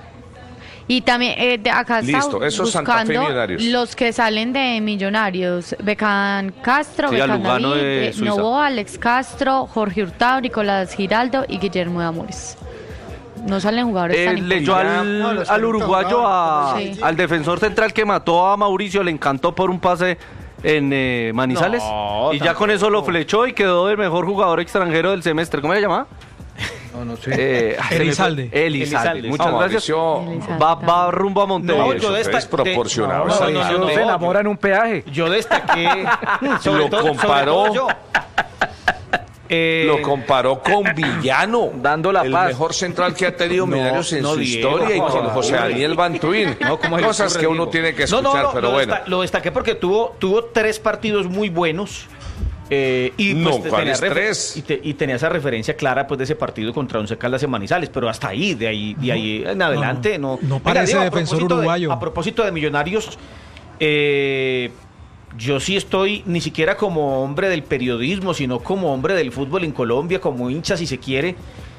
Y también eh, de acá Listo, está buscando los que salen de Millonarios. Becán Castro, sí, Becán David, de Novoa, Alex Castro, Jorge Hurtado, Nicolás Giraldo y Guillermo de Amores. No salen jugadores eh, tan leyó al, no, al uruguayo, a, sí. al defensor central que mató a Mauricio, le encantó por un pase en eh, Manizales. No, y ya con eso lo flechó y quedó el mejor jugador extranjero del semestre. ¿Cómo se llama? No, no sé. Eh, Elizalde. Elizalde. Elizalde. Muchas oh, gracias. Elizalde. Va, va rumbo a Montevideo. No, yo destaqué. Es proporcionado. No, no, no, no, no, se enamora en un peaje. Yo destaqué. Sobre lo todo, comparó. Sobre todo yo. Eh, lo comparó con Villano, dando la el paz. mejor central que ha tenido no, Millonarios en no, su Diego, historia, y con José Daniel Bantuín. No, cosas que uno tiene que escuchar, no, no, no, pero lo bueno. Desta- lo destaqué porque tuvo, tuvo tres partidos muy buenos. Eh, y, no, pues, ¿cuál tenía es tres? Y, te, y tenía esa referencia clara pues de ese partido contra Once Caldas en Manizales, pero hasta ahí, de ahí, de ahí en adelante, no. No, no parece Mira, Diego, defensor a uruguayo. De, a propósito de Millonarios, eh, yo sí estoy ni siquiera como hombre del periodismo, sino como hombre del fútbol en Colombia, como hincha si se quiere,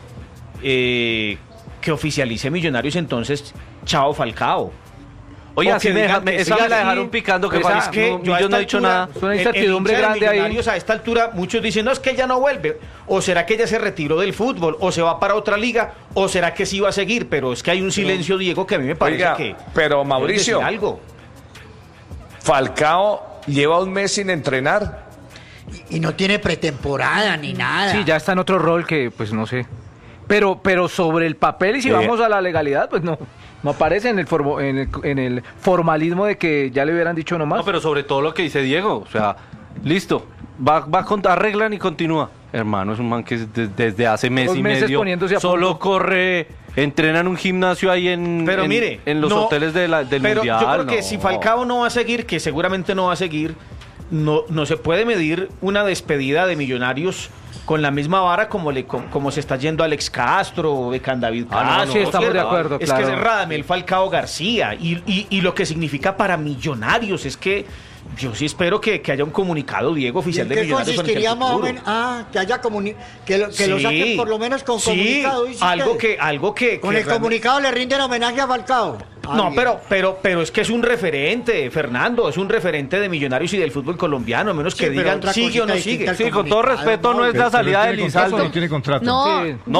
eh, que oficialice Millonarios entonces Chao Falcao. Oye, así me, deja, me, esa me la dejaron picando, que pues es que no, yo, yo no he dicho nada. Es una incertidumbre grande ahí. A esta altura muchos dicen, no, es que ella no vuelve. O será que ella se retiró del fútbol, o se va para otra liga, o será que sí va a seguir. Pero es que hay un silencio, Diego, que a mí me parece Oiga, que... Pero Mauricio, algo. Falcao lleva un mes sin entrenar. Y, y no tiene pretemporada ni nada. Sí, ya está en otro rol que, pues no sé. Pero, pero sobre el papel, y si eh. vamos a la legalidad, pues no. No aparece en el, formo, en, el, en el formalismo de que ya le hubieran dicho nomás. No, pero sobre todo lo que dice Diego, o sea, listo, va, va a arreglan y continúa. Hermano, es un man que de- desde hace mes Dos y meses medio poniéndose a solo punto. corre, entrena en un gimnasio ahí en, Pero en, mire, en los no, hoteles de la- del pero Mundial. yo creo que no. si Falcao no va a seguir, que seguramente no va a seguir, no, no se puede medir una despedida de Millonarios con la misma vara como le como, como se está yendo Alex Castro o Becán David Ah, no, Castro. sí, estamos ¿cierto? de acuerdo, Es claro. que es Radamel Falcao García y, y, y lo que significa para Millonarios es que yo sí espero que, que haya un comunicado, Diego, ¿Y oficial en de qué Millonarios. frente al consistiría más o futuro. menos? Ah, que haya comuni que lo, que lo Sí, saquen por lo menos con sí, comunicado. ¿dice algo usted? que algo que Con que el realmente- comunicado le rinden homenaje a Falcao. Ah, No, bien. pero, pero, pero es que es un referente, Fernando, es un referente de Millonarios y del fútbol colombiano, a menos Sí, que pero digan otra sigue o no cosita sigue. distinta al Sí, con todo comunicado, respeto, no es Pero- la salida pero de ¿tiene contrato o Lizalde. no tiene contrato? No, Sí. No,